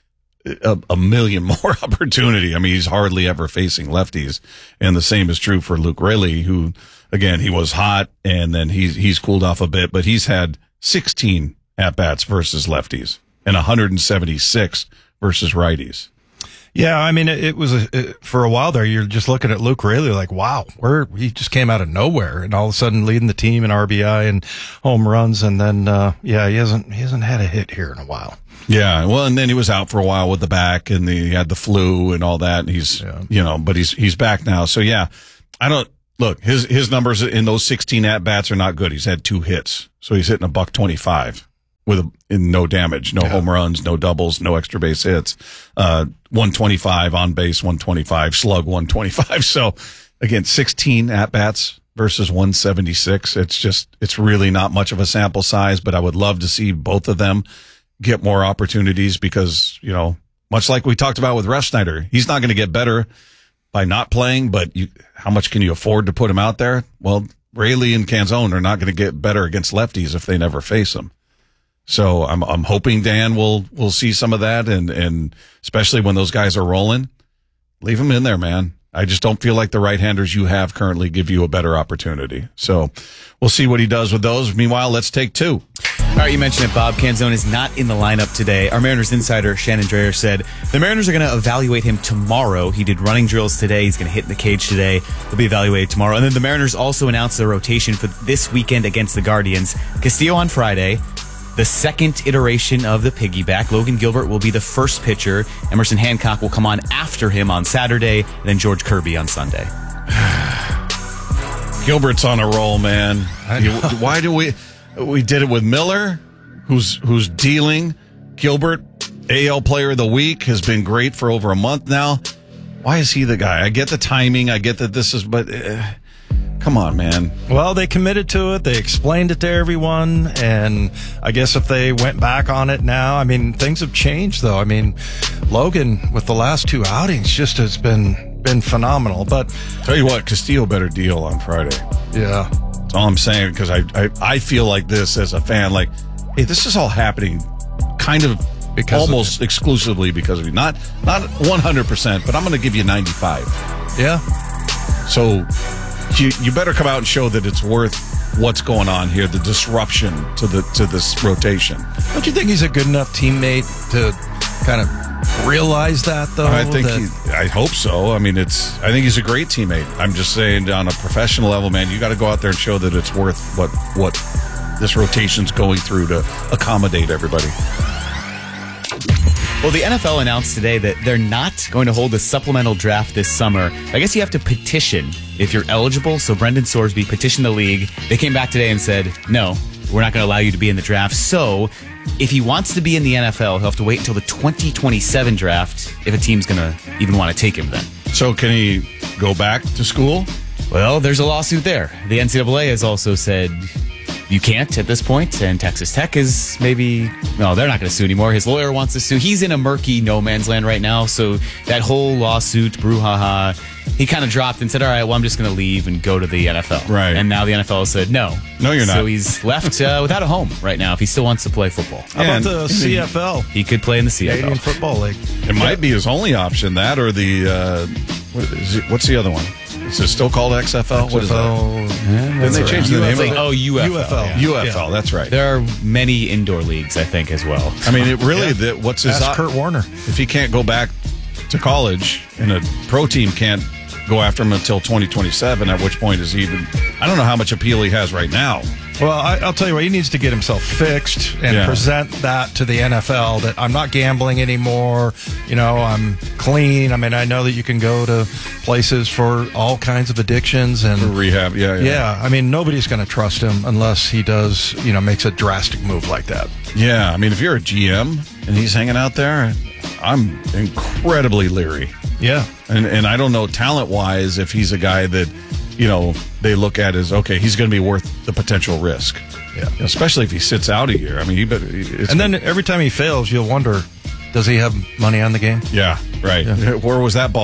Speaker 5: a, a million more opportunity. I mean, he's hardly ever facing lefties. And the same is true for Luke Raley, who, again, he was hot and then he's, he's cooled off a bit, but he's had sixteen at-bats versus lefties and one hundred seventy-six versus righties.
Speaker 13: Yeah, I mean, it, it was a, it, for a while there. You're just looking at Luke Raley like, wow, where he just came out of nowhere, and all of a sudden leading the team in R B I and home runs, and then uh, yeah, he hasn't he hasn't had a hit here in a while.
Speaker 5: Yeah, well, and then he was out for a while with the back, and he had the flu and all that. And he's yeah. you know, but he's he's back now. So yeah, I don't look his his numbers in those sixteen at bats are not good. He's had two hits, so he's hitting a buck twenty five. With a, in no damage, no yeah. home runs, no doubles, no extra base hits. Uh, one twenty-five on base, one twenty-five, slug one twenty-five. So again, sixteen at bats versus one seventy-six. It's just, it's really not much of a sample size, but I would love to see both of them get more opportunities because, you know, much like we talked about with Refsnyder, he's not going to get better by not playing, but you, how much can you afford to put him out there? Well, Raley and Canzone are not going to get better against lefties if they never face them. So I'm I'm hoping Dan will will see some of that, and and especially when those guys are rolling, leave them in there, man. I just don't feel like the right-handers you have currently give you a better opportunity. So we'll see what he does with those. Meanwhile, let's take two.
Speaker 16: All right, you mentioned it, Bob. Canzone is not in the lineup today. Our Mariners insider, Shannon Dreyer, said the Mariners are going to evaluate him tomorrow. He did running drills today. He's going to hit in the cage today. He'll be evaluated tomorrow. And then the Mariners also announced their rotation for this weekend against the Guardians. Castillo on Friday. The second iteration of the piggyback. Logan Gilbert will be the first pitcher. Emerson Hancock will come on after him on Saturday, and then George Kirby on Sunday.
Speaker 5: Gilbert's on a roll, man. You, why do we we did it with Miller, who's who's dealing. Gilbert, A L Player of the Week, has been great for over a month now. Why is he the guy? I get the timing. I get that this is, but. Uh, Come on, man.
Speaker 13: Well, they committed to it. They explained it to everyone. And I guess if they went back on it now, I mean, things have changed, though. I mean, Logan, with the last two outings, just has been been phenomenal. But
Speaker 5: tell you what, Castillo better deal on Friday.
Speaker 13: Yeah.
Speaker 5: That's all I'm saying, because I, I, I feel like this as a fan, like, hey, this is all happening kind of because almost of exclusively because of you. Not, not one hundred percent, but I'm going to give you ninety-five.
Speaker 13: Yeah.
Speaker 5: So... You, you better come out and show that it's worth what's going on here, the disruption to the to this rotation.
Speaker 13: Don't you think he's a good enough teammate to kind of realize that, though?
Speaker 5: I think
Speaker 13: that...
Speaker 5: he, I hope so. I mean, it's. I think he's a great teammate. I'm just saying, on a professional level, man, you got to go out there and show that it's worth what what this rotation's going through to accommodate everybody.
Speaker 16: Well, the N F L announced today that they're not going to hold a supplemental draft this summer. I guess you have to petition if you're eligible. So Brendan Sorsby petitioned the league. They came back today and said, no, we're not going to allow you to be in the draft. So if he wants to be in the N F L, he'll have to wait until the twenty twenty-seven draft if a team's going to even want to take him then.
Speaker 5: So can he go back to school?
Speaker 16: Well, there's a lawsuit there. The N C double A has also said you can't at this point, and Texas Tech is maybe, no, they're not going to sue anymore. His lawyer wants to sue. He's in a murky no man's land right now, so that whole lawsuit, brouhaha, he kind of dropped and said, all right, well, I'm just going to leave and go to the N F L.
Speaker 5: Right.
Speaker 16: And now the N F L said, no.
Speaker 5: No, you're not.
Speaker 16: So he's left uh, without a home right now if he still wants to play football.
Speaker 13: How about the C F L?
Speaker 16: He could play in the C F L.
Speaker 13: Canadian Football League.
Speaker 5: It might be his only option, that or the, uh, what is it, what's the other one? Is it still called X F L?
Speaker 13: X F L.
Speaker 5: What is that?
Speaker 13: Yeah,
Speaker 5: Didn't they change the name of it?
Speaker 16: Oh, U F L.
Speaker 13: U F L.
Speaker 16: Yeah.
Speaker 5: U F L, that's right.
Speaker 16: There are many indoor leagues, I think, as well.
Speaker 5: I mean, it really, yeah. the, what's his...
Speaker 13: Ask
Speaker 5: op-
Speaker 13: Kurt Warner.
Speaker 5: If he can't go back to college and a pro team can't go after him until twenty twenty-seven, at which point is he even... I don't know how much appeal he has right now.
Speaker 13: Well, I, I'll tell you what, he needs to get himself fixed and
Speaker 5: Yeah.
Speaker 13: present that to the N F L, that I'm not gambling anymore, you know, I'm clean. I mean, I know that you can go to places for all kinds of addictions and
Speaker 5: For rehab, yeah, yeah.
Speaker 13: Yeah, I mean, nobody's going to trust him unless he does, you know, makes a drastic move like that.
Speaker 5: Yeah, I mean, if you're a G M and he's hanging out there, I'm incredibly leery.
Speaker 13: Yeah.
Speaker 5: And and I don't know talent-wise if he's a guy that, you know, they look at as, okay, he's going to be worth the potential risk.
Speaker 13: Yeah.
Speaker 5: Especially if he sits out a year. I mean, he better, it's
Speaker 13: And then every time he fails, you'll wonder, does he have money on the game?
Speaker 5: Yeah, right.
Speaker 13: Yeah.
Speaker 5: Where was that ball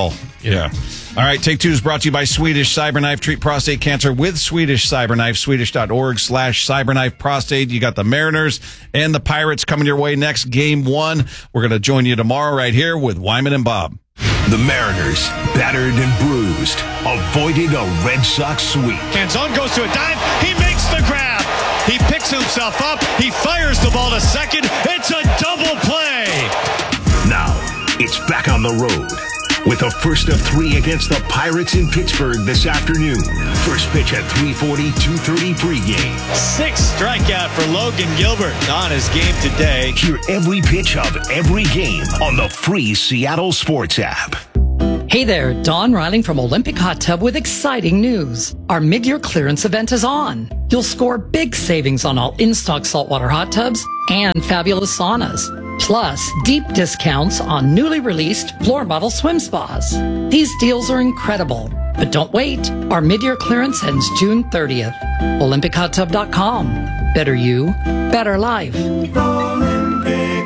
Speaker 5: Yeah. All right, Take Two is brought to you by Swedish Cyberknife. Treat prostate cancer with Swedish Cyberknife. Swedish.org slash Cyberknife Prostate. You got the Mariners and the Pirates coming your way next. Game one. We're going to join you tomorrow right here with Wyman and Bob.
Speaker 4: The Mariners, battered and bruised, avoided a Red Sox sweep.
Speaker 17: Canzone goes to a dive. He makes the grab. He picks himself up. He fires the ball to second. It's a double play.
Speaker 4: Now, it's back on the road with a first of three against the Pirates in Pittsburgh this afternoon. First pitch at three forty, two thirty pregame.
Speaker 17: Sixth strikeout for Logan Gilbert on his game today.
Speaker 4: Hear every pitch of every game on the free Seattle Sports app.
Speaker 18: Hey there, Dawn Riling from Olympic Hot Tub with exciting news. Our mid-year clearance event is on. You'll score big savings on all in-stock saltwater hot tubs and fabulous saunas. Plus, deep discounts on newly released floor model swim spas. These deals are incredible. But don't wait. Our mid-year clearance ends June thirtieth. Olympic Hot Tub dot com. Better you, better life.
Speaker 19: Olympic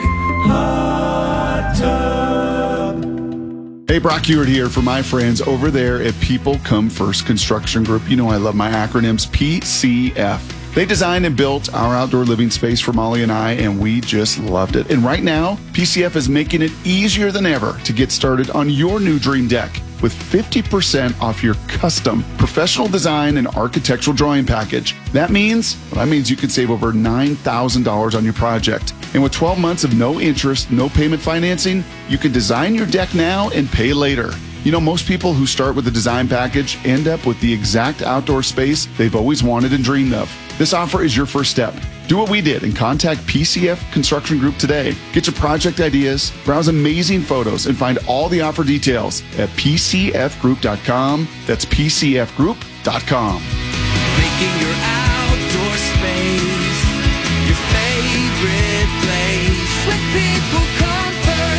Speaker 19: Hot Tub.
Speaker 20: Hey, Brock Hewitt here for my friends over there at People Come First Construction Group. You know I love my acronyms, P C F. They designed and built our outdoor living space for Molly and I, and we just loved it. And right now, P C F is making it easier than ever to get started on your new dream deck with fifty percent off your custom professional design and architectural drawing package. That means, well, that means you can save over nine thousand dollars on your project. And with twelve months of no interest, no payment financing, you can design your deck now and pay later. You know, most people who start with a design package end up with the exact outdoor space they've always wanted and dreamed of. This offer is your first step. Do what we did and contact P C F Construction Group today. Get your project ideas, browse amazing photos, and find all the offer details at P C F group dot com. That's P C F group dot com.
Speaker 19: Making your outdoor space your favorite place. With People Come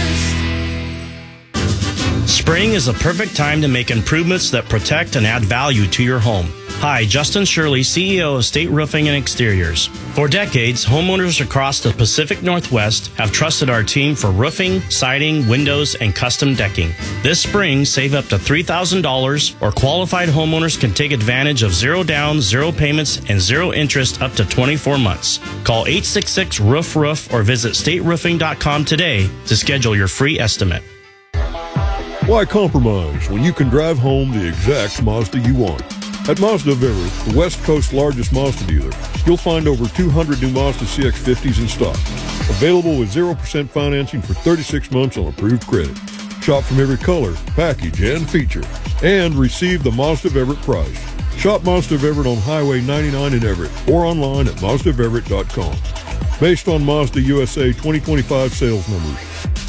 Speaker 19: First.
Speaker 21: Spring is a perfect time to make improvements that protect and add value to your home. Hi, Justin Shirley, C E O of State Roofing and Exteriors. For decades, homeowners across the Pacific Northwest have trusted our team for roofing, siding, windows, and custom decking. This spring, save up to three thousand dollars, or qualified homeowners can take advantage of zero down, zero payments, and zero interest up to twenty-four months. Call eight six six, roof roof or visit state roofing dot com today to schedule your free estimate.
Speaker 22: Why compromise when you can drive home the exact Mazda you want? At Mazda of Everett, the West Coast's largest Mazda dealer, you'll find over two hundred new Mazda C X fifties in stock. Available with zero percent financing for thirty-six months on approved credit. Shop from every color, package, and feature. And receive the Mazda of Everett price. Shop Mazda of Everett on Highway ninety-nine in Everett or online at Mazda of Everett dot com. Based on Mazda U S A twenty twenty-five sales numbers.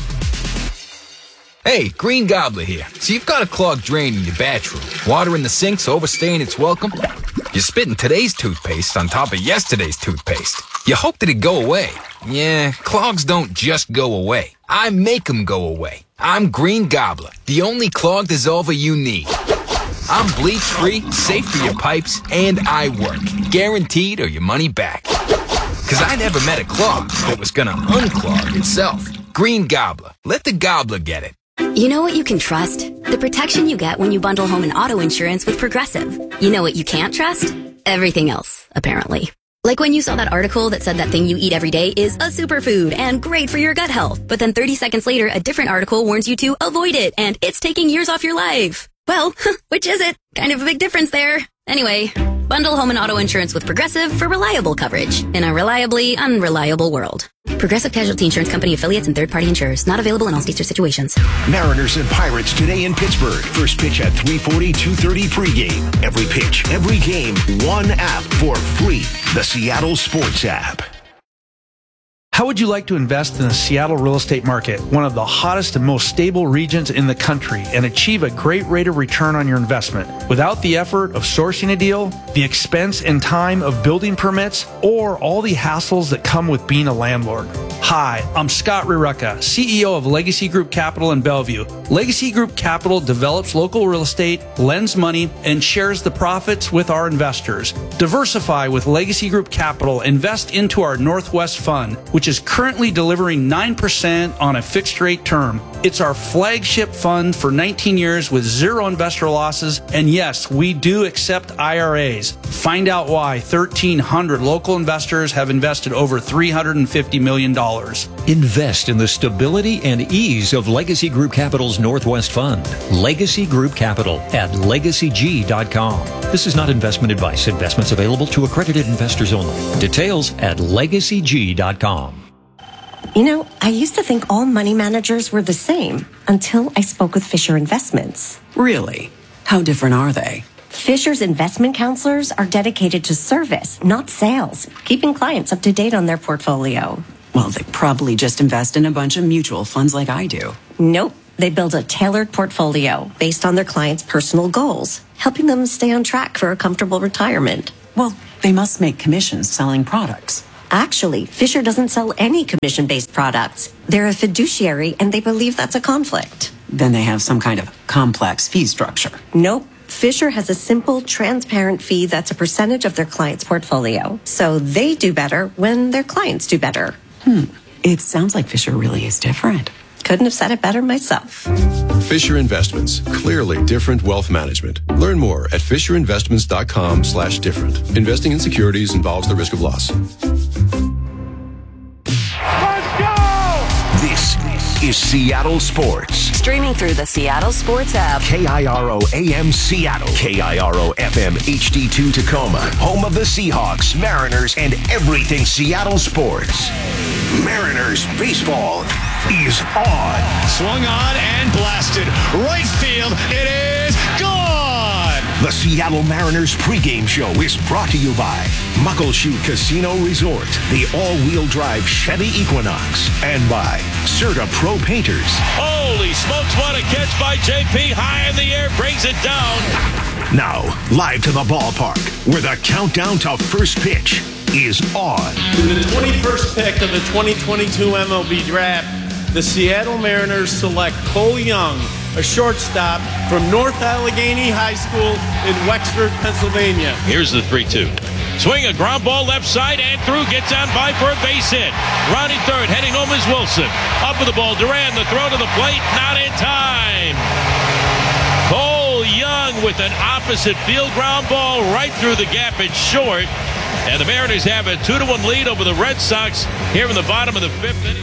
Speaker 23: Hey, Green Gobbler here. So you've got a clogged drain in your bathroom. Water in the sink's overstaying its welcome. You're spitting today's toothpaste on top of yesterday's toothpaste. You hope that it'd go away. Yeah, clogs don't just go away. I make them go away. I'm Green Gobbler, the only clog dissolver you need. I'm bleach-free, safe for your pipes, and I work. Guaranteed or your money back. Because I never met a clog that was gonna unclog itself. Green Gobbler. Let the gobbler get it.
Speaker 24: You know what you can trust? The protection you get when you bundle home and auto insurance with Progressive. You know what you can't trust? Everything else, apparently. Like when you saw that article that said that thing you eat every day is a superfood and great for your gut health. But then thirty seconds later, a different article warns you to avoid it and it's taking years off your life. Well, which is it? Kind of a big difference there. Anyway, bundle home and auto insurance with Progressive for reliable coverage in a reliably unreliable world. Progressive Casualty Insurance Company affiliates and third-party insurers. Not available in all states or situations.
Speaker 4: Mariners and Pirates today in Pittsburgh. First pitch at three forty, two thirty pregame. Every pitch, every game, one app for free. The Seattle Sports app.
Speaker 25: How would you like to invest in the Seattle real estate market, one of the hottest and most stable regions in the country, and achieve a great rate of return on your investment without the effort of sourcing a deal, the expense and time of building permits, or all the hassles that come with being a landlord? Hi, I'm Scott Rireka, C E O of Legacy Group Capital in Bellevue. Legacy Group Capital develops local real estate, lends money, and shares the profits with our investors. Diversify with Legacy Group Capital. Invest into our Northwest Fund, which is currently delivering nine percent on a fixed rate term. It's our flagship fund for nineteen years with zero investor losses. And yes, we do accept I R As. Find out why thirteen hundred local investors have invested over three hundred fifty million dollars.
Speaker 1: Invest in the stability and ease of Legacy Group Capital's Northwest Fund. Legacy Group Capital at legacy g dot com. This is not investment advice. Investments available to accredited investors only. Details at legacy g dot com.
Speaker 2: You know, I used to think all money managers were the same until I spoke with Fisher Investments.
Speaker 3: Really? How different are they?
Speaker 2: Fisher's investment counselors are dedicated to service, not sales, keeping clients up to date on their portfolio.
Speaker 3: Well, they probably just invest in a bunch of mutual funds like I do.
Speaker 2: Nope. They build a tailored portfolio based on their clients' personal goals, helping them stay on track for a comfortable retirement.
Speaker 3: Well, they must make commissions selling products.
Speaker 2: Actually, Fisher doesn't sell any commission-based products. They're a fiduciary, and they believe that's a conflict.
Speaker 3: Then they have some kind of complex fee structure.
Speaker 2: Nope. Fisher has a simple, transparent fee that's a percentage of their client's portfolio. So they do better when their clients do better.
Speaker 3: Hmm. It sounds like Fisher really is different.
Speaker 2: Couldn't have said it better myself.
Speaker 6: Fisher Investments. Clearly different wealth management. Learn more at fisher investments dot com slash different. Investing in securities involves the risk of loss.
Speaker 4: This is Seattle Sports.
Speaker 11: Streaming through the Seattle Sports app.
Speaker 4: K I R O A M Seattle. K I R O F M H D two Tacoma. Home of the Seahawks, Mariners, and everything Seattle sports. Mariners baseball is on.
Speaker 17: Swung on and blasted. Right field. It is gone.
Speaker 4: The Seattle Mariners pregame show is brought to you by Muckleshoot Casino Resort, the all-wheel drive Chevy Equinox, and by Serta Pro Painters.
Speaker 7: Holy smokes, what a catch by J P. High in the air, brings it down.
Speaker 4: Now, live to the ballpark, where the countdown to first pitch is on.
Speaker 26: In the twenty-first pick of the twenty twenty-two M L B Draft, the Seattle Mariners select Cole Young, a shortstop from North Allegheny High School in Wexford, Pennsylvania.
Speaker 7: Here's the three two. Swing a ground ball left side and through, gets on by for a base hit. Rounding third, heading home is Wilson. Up with the ball, Duran, the throw to the plate, not in time. Cole Young with an opposite field ground ball right through the gap. It's short. And the Mariners have a two to one lead over the Red Sox here in the bottom of the fifth inning.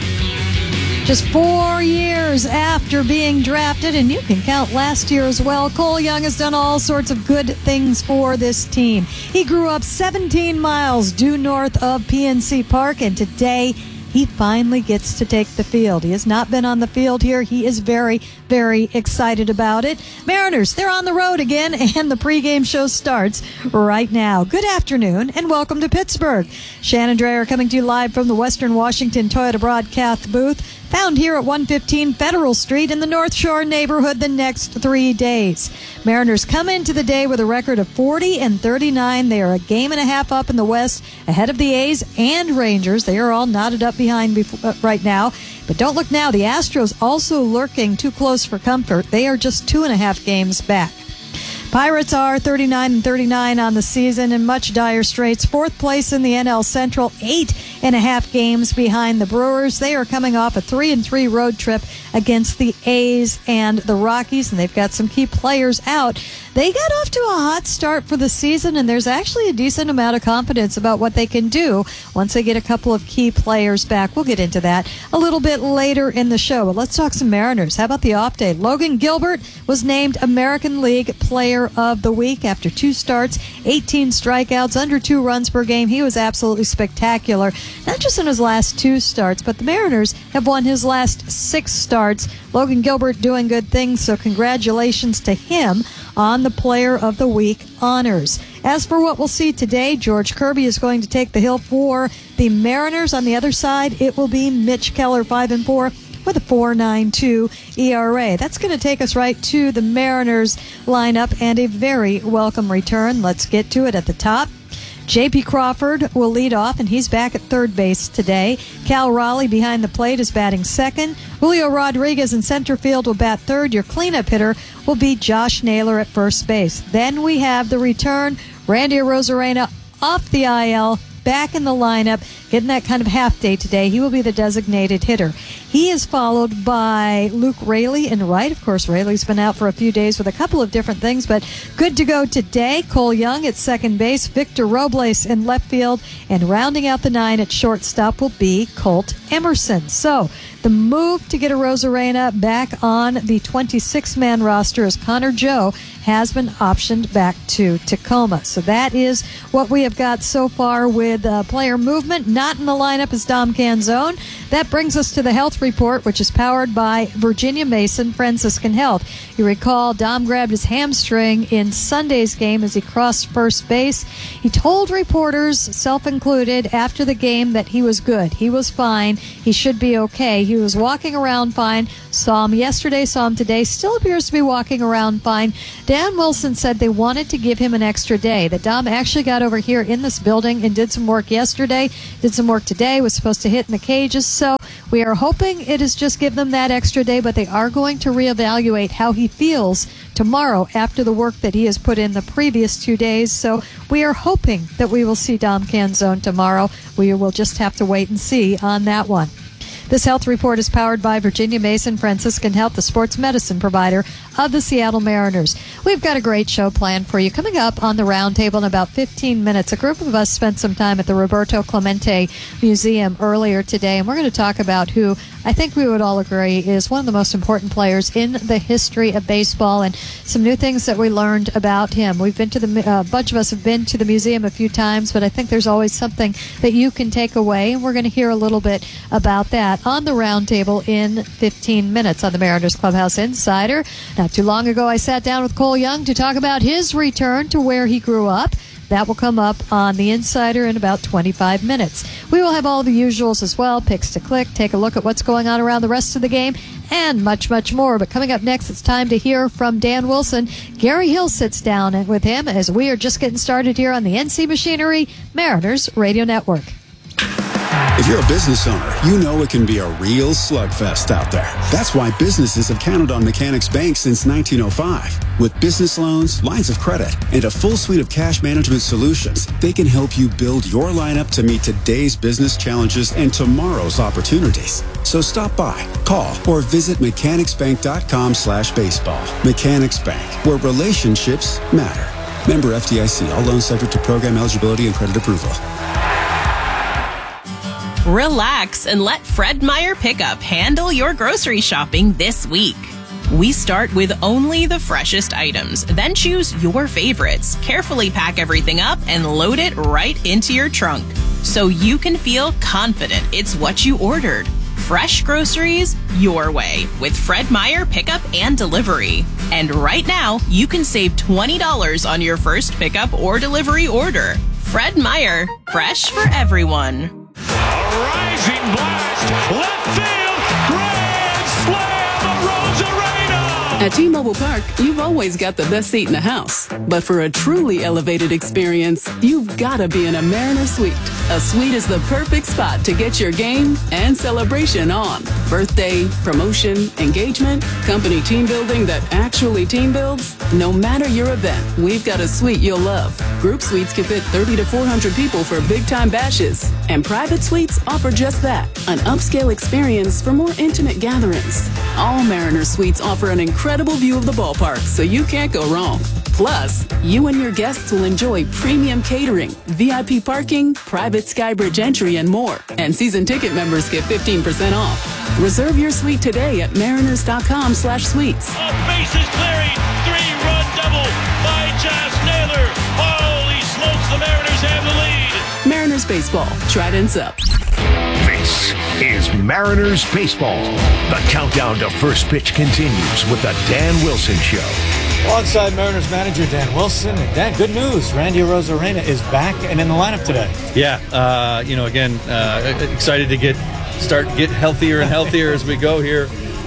Speaker 27: Just four years after being drafted, and you can count last year as well, Cole Young has done all sorts of good things for this team. He grew up seventeen miles due north of P N C Park, and today he finally gets to take the field. He has not been on the field here. He is very, very excited about it. Mariners, they're on the road again, and the pregame show starts right now. Good afternoon, and welcome to Pittsburgh. Shannon Dreyer coming to you live from the Western Washington Toyota broadcast booth, found here at one fifteen Federal Street in the North Shore neighborhood the next three days. Mariners come into the day with a record of forty and thirty-nine. They are a game and a half up in the West, ahead of the A's and Rangers. They are all knotted up behind before, uh, right now. But don't look now. The Astros also lurking too close for comfort. They are just two and a half games back. Pirates are thirty-nine and thirty-nine on the season in much dire straits. Fourth place in the N L Central, eight and a half games behind the Brewers. They are coming off a three and three road trip against the A's and the Rockies, and they've got some key players out. They got off to a hot start for the season, and there's actually a decent amount of confidence about what they can do once they get a couple of key players back. We'll get into that a little bit later in the show, but let's talk some Mariners. How about the off day? Logan Gilbert was named American League Player of the Week after two starts, eighteen strikeouts, under two runs per game. He was absolutely spectacular, not just in his last two starts, but the Mariners have won his last six starts. Logan Gilbert doing good things, so congratulations to him on the Player of the Week honors. As for what we'll see today, George Kirby is going to take the hill for the Mariners. On the other side, it will be Mitch Keller, five and four. With a four point nine two E R A. That's going to take us right to the Mariners lineup and a very welcome return. Let's get to it at the top. J P. Crawford will lead off, and he's back at third base today. Cal Raleigh behind the plate is batting second. Julio Rodriguez in center field will bat third. Your cleanup hitter will be Josh Naylor at first base. Then we have the return, Randy Arozarena off the I L, back in the lineup, getting that kind of half day today. He will be the designated hitter. He is followed by Luke Raley in right. Of course, Raley's been out for a few days with a couple of different things, but good to go today. Cole Young at second base, Victor Robles in left field, and rounding out the nine at shortstop will be Colt Emerson. So the move to get Arozarena back on the twenty-six man roster as Connor Joe has been optioned back to Tacoma. So that is what we have got so far with uh, player movement. Not in the lineup is Dom Canzone. That brings us to the health report, which is powered by Virginia Mason Franciscan Health. You recall Dom grabbed his hamstring in Sunday's game as he crossed first base. He told reporters, self-included, after the game that he was good. He was fine. He should be okay. He was walking around fine. Saw him yesterday, saw him today. Still appears to be walking around fine. Dan Wilson said they wanted to give him an extra day, that Dom actually got over here in this building and did some work yesterday, did some work today, was supposed to hit in the cages. So we are hoping it is just give them that extra day, but they are going to reevaluate how he feels tomorrow after the work that he has put in the previous two days. So we are hoping that we will see Dom Canzone tomorrow. We will just have to wait and see on that one. This health report is powered by Virginia Mason Franciscan Health, the sports medicine provider of the Seattle Mariners. We've got a great show planned for you. Coming up on the roundtable in about fifteen minutes, a group of us spent some time at the Roberto Clemente Museum earlier today, and we're going to talk about who I think we would all agree is one of the most important players in the history of baseball, and some new things that we learned about him. We've been to the, a uh, bunch of us have been to the museum a few times, but I think there's always something that you can take away, and we're going to hear a little bit about that on the roundtable in fifteen minutes on the Mariners Clubhouse Insider. Not too long ago, I sat down with Cole Young to talk about his return to where he grew up. That will come up on the Insider in about twenty-five minutes. We will have all the usuals as well, picks to click, take a look at what's going on around the rest of the game, and much, much more. But coming up next, it's time to hear from Dan Wilson. Gary Hill sits down with him as we are just getting started here on the N C Machinery Mariners Radio Network.
Speaker 8: If you're a business owner, you know it can be a real slugfest out there. That's why businesses have counted on Mechanics Bank since nineteen oh five. With business loans, lines of credit, and a full suite of cash management solutions, they can help you build your lineup to meet today's business challenges and tomorrow's opportunities. So stop by, call, or visit mechanicsbank.com slash baseball. Mechanics Bank, where relationships matter. Member F D I C. All loans subject to program eligibility and credit approval.
Speaker 9: Relax and let Fred Meyer Pickup handle your grocery shopping this week. We start with only the freshest items, then choose your favorites, carefully pack everything up, and load it right into your trunk so you can feel confident it's what you ordered. Fresh groceries your way with Fred Meyer Pickup and Delivery. And right now, you can save twenty dollars on your first pickup or delivery order. Fred Meyer, fresh for everyone.
Speaker 17: Rising blast, left field, grand slam, Arozarena!
Speaker 10: At T-Mobile Park, you've always got the best seat in the house. But for a truly elevated experience, you've got to be in a Mariner Suite. A suite is the perfect spot to get your game and celebration on. Birthday, promotion, engagement, company team building that actually team builds. No matter your event, we've got a suite you'll love. Group suites can fit thirty to four hundred people for big-time bashes. And private suites offer just that, an upscale experience for more intimate gatherings. All Mariner Suites offer an incredible view of the ballpark, so you can't go wrong. Plus, you and your guests will enjoy premium catering, V I P parking, private Skybridge entry, and more. And season ticket members get fifteen percent off. Reserve your suite today at mariners.com slash suites.
Speaker 7: A bases clearing, three-run double by Josh Naylor. Holy smokes, the Mariners have the lead.
Speaker 10: Mariners Baseball, Trident's up.
Speaker 4: This is Mariners Baseball. The countdown to first pitch continues with the Dan Wilson Show.
Speaker 12: Alongside Mariners manager Dan Wilson. And Dan, good news. Randy Arozarena is back and in the lineup today.
Speaker 14: Yeah, uh, you know, again, uh, excited to get start get healthier and healthier as we go here.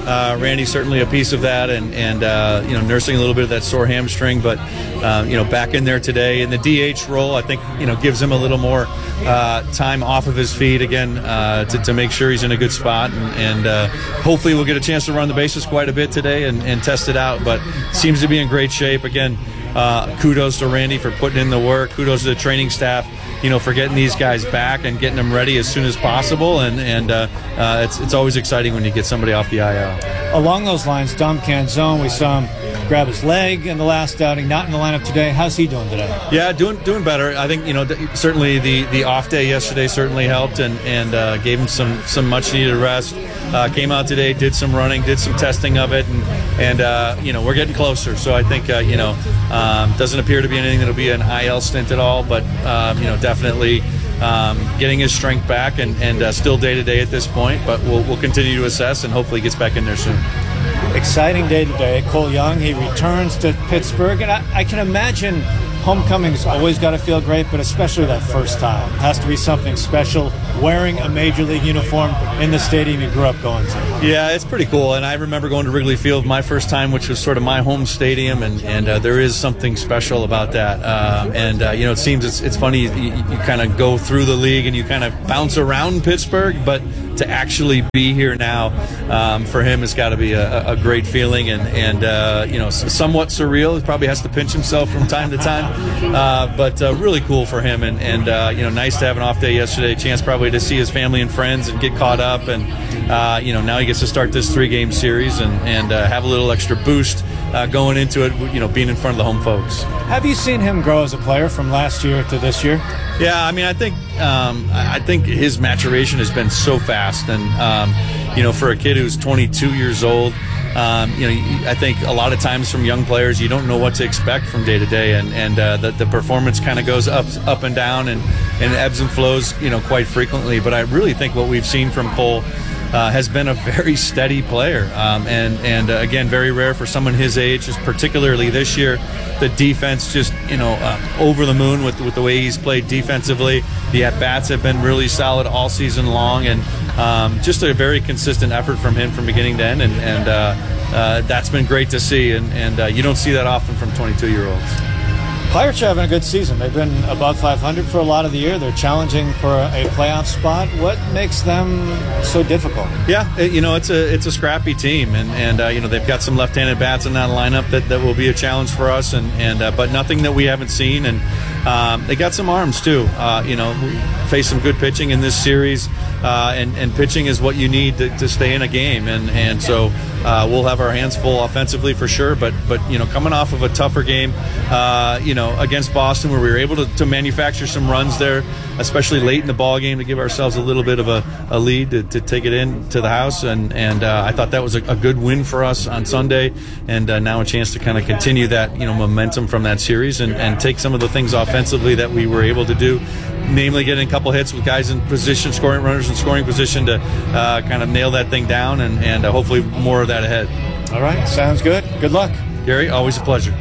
Speaker 5: Uh, Randy's certainly a piece of that, and and uh, you know, nursing a little bit of that sore hamstring, but um, you know, back in there today in the D H role, I think you know gives him a little more uh, time off of his feet again uh, to, to make sure he's in a good spot, and, and uh, hopefully we'll get a chance to run the bases quite a bit today and, and test it out. But seems to be in great shape again. Uh, kudos to Randy for putting in the work. Kudos to the training staff, you know, for getting these guys back and getting them ready as soon as possible. And and uh, uh, it's it's always exciting when you get somebody off the I L.
Speaker 12: Along those lines, Dom Canzone, we saw him grab his leg in the last outing, not in the lineup today. How's he doing today?
Speaker 5: Yeah, doing doing better. I think you know th- certainly the, the off day yesterday certainly helped and and uh, gave him some some much needed rest. Uh, came out today, did some running, did some testing of it, and and uh, you know we're getting closer. So I think uh, you know um, doesn't appear to be anything that'll be an I L stint at all, but um, you know definitely um, getting his strength back and and uh, still day to day at this point. But we'll we'll continue to assess and hopefully gets back in there soon.
Speaker 12: Exciting day today. Cole Young, he returns to Pittsburgh, and I, I can imagine homecoming's always got to feel great, but especially that first time. It has to be something special, wearing a Major League uniform in the stadium you grew up going to.
Speaker 5: Yeah, it's pretty cool, and I remember going to Wrigley Field my first time, which was sort of my home stadium, and, and uh, there is something special about that. Um, and, uh, you know, it seems it's, it's funny, you, you kind of go through the league and you kind of bounce around Pittsburgh, but to actually be here now um, for him has got to be a, a great feeling and, and uh, you know, somewhat surreal. He probably has to pinch himself from time to time, uh, but uh, really cool for him. And, and uh, you know, nice to have an off day yesterday, chance probably to see his family and friends and get caught up. And, uh, you know, now he gets to start this three-game series and, and uh, have a little extra boost uh, going into it, you know, being in front of the home folks.
Speaker 12: Have you seen him grow as a player from last year to this year?
Speaker 5: Yeah, I mean, I think um, I think his maturation has been so fast, and um, you know, for a kid who's twenty-two years old, um, you know, I think a lot of times from young players, you don't know what to expect from day to day, and and uh, the, the performance kind of goes up up and down, and, and ebbs and flows, you know, quite frequently. But I really think what we've seen from Cole Uh, has been a very steady player, um, and and uh, again, very rare for someone his age, just particularly this year. The defense just, you know, uh, over the moon with with the way he's played defensively. The at bats have been really solid all season long, and um, just a very consistent effort from him from beginning to end, and and uh, uh, that's been great to see. And and uh, you don't see that often from twenty-two year olds.
Speaker 12: Pirates are having a good season. They've been above five hundred for a lot of the year. They're challenging for a playoff spot. What makes them so difficult?
Speaker 5: Yeah, it, you know, it's a it's a scrappy team, and and uh, you know they've got some left-handed bats in that lineup that, that will be a challenge for us, and and uh, but nothing that we haven't seen, and um, they got some arms too. Uh, you know, face some good pitching in this series, uh, and and pitching is what you need to, to stay in a game, and and so uh, we'll have our hands full offensively for sure. But but you know, coming off of a tougher game, uh, you know. against Boston, where we were able to, to manufacture some runs there, especially late in the ball game, to give ourselves a little bit of a, a lead to, to take it in to the house, and and uh, I thought that was a, a good win for us on Sunday, and uh, now a chance to kind of continue that, you know, momentum from that series and, and take some of the things offensively that we were able to do, namely getting a couple hits with guys in position, scoring runners in scoring position to uh, kind of nail that thing down, and, and uh, hopefully more of that ahead.
Speaker 12: All right, sounds good. Good luck.
Speaker 5: Gary, always a pleasure.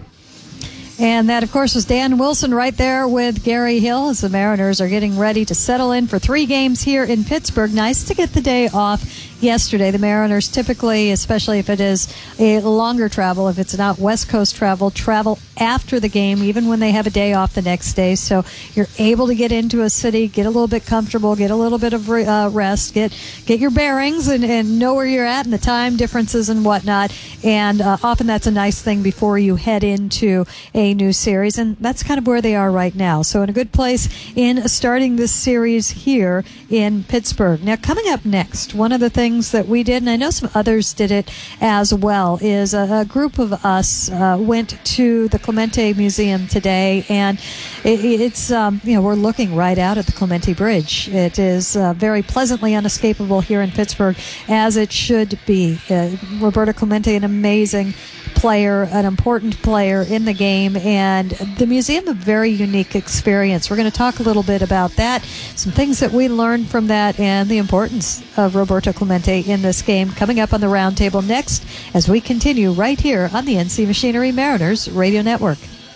Speaker 27: And that, of course, was Dan Wilson right there with Gary Hill as the Mariners are getting ready to settle in for three games here in Pittsburgh. Nice to get the day off yesterday. The Mariners typically, especially if it is a longer travel, if it's not West Coast travel, travel after the game, even when they have a day off the next day. So you're able to get into a city, get a little bit comfortable, get a little bit of uh, rest, get get your bearings and, and know where you're at and the time differences and whatnot. And uh, often that's a nice thing before you head into a new series. And that's kind of where they are right now. So in a good place in starting this series here in Pittsburgh. Now, coming up next, one of the things that we did, and I know some others did it as well, is a, a group of us uh, went to the Clemente Museum today, and it, it's, um, you know, we're looking right out at the Clemente Bridge. It is uh, very pleasantly unescapable here in Pittsburgh, as it should be. Uh, Roberto Clemente, an amazing player, an important player in the game, and the museum, a very unique experience. We're going to talk a little bit about that, some things that we learned from that, and the importance of Roberto Clemente in this game, coming up on the Roundtable next as we continue right here on the N C Machinery Mariners Radio Network.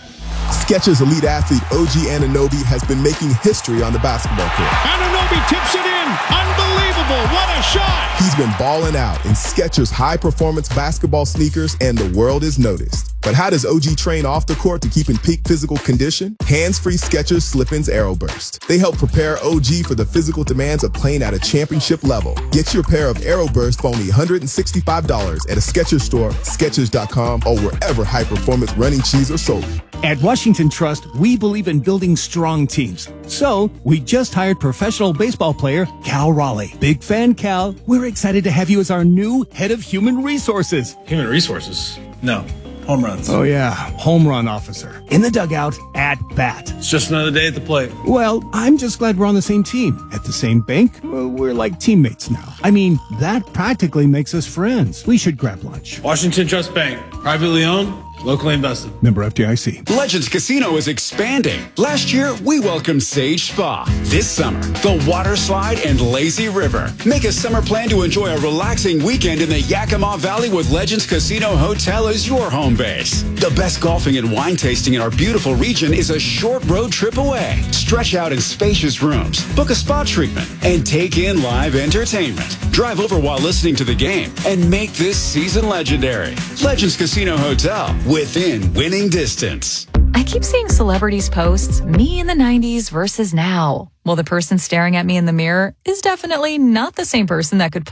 Speaker 13: Skechers elite athlete O G Anunoby has been making history on the basketball court.
Speaker 17: Anunoby tips it in. Unbelievable. What a shot.
Speaker 13: He's been balling out in Skechers high-performance basketball sneakers, and the world is noticed. But how does O G train off the court to keep in peak physical condition? Hands-free Skechers Slip-ins AeroBurst. They help prepare O G for the physical demands of playing at a championship level. Get your pair of AeroBurst for only one hundred sixty-five dollars at a Skechers store, Skechers dot com, or wherever high-performance running shoes are sold.
Speaker 14: At Washington Trust, we believe in building strong teams. So, we just hired professional baseball player Cal Raleigh. Big fan, Cal. We're excited to have you as our new head of human resources.
Speaker 15: Human resources? No. Home runs.
Speaker 14: Oh, yeah. Home run officer. In the dugout, at bat.
Speaker 15: It's just another day at the plate.
Speaker 14: Well, I'm just glad we're on the same team. At the same bank, well, we're like teammates now. I mean, that practically makes us friends. We should grab lunch.
Speaker 15: Washington Trust Bank. Privately owned. Locally invested.
Speaker 14: Member F D I C.
Speaker 8: Legends Casino is expanding. Last year, we welcomed Sage Spa. This summer, the Water Slide and Lazy River. Make a summer plan to enjoy a relaxing weekend in the Yakima Valley with Legends Casino Hotel as your home base. The best golfing and wine tasting in our beautiful region is a short road trip away. Stretch out in spacious rooms, book a spa treatment, and take in live entertainment. Drive over while listening to the game and make this season legendary. Legends Casino Hotel, within winning distance.
Speaker 16: I keep seeing celebrities post me in the nineties versus now. Well, the person staring at me in the mirror is definitely not the same person that could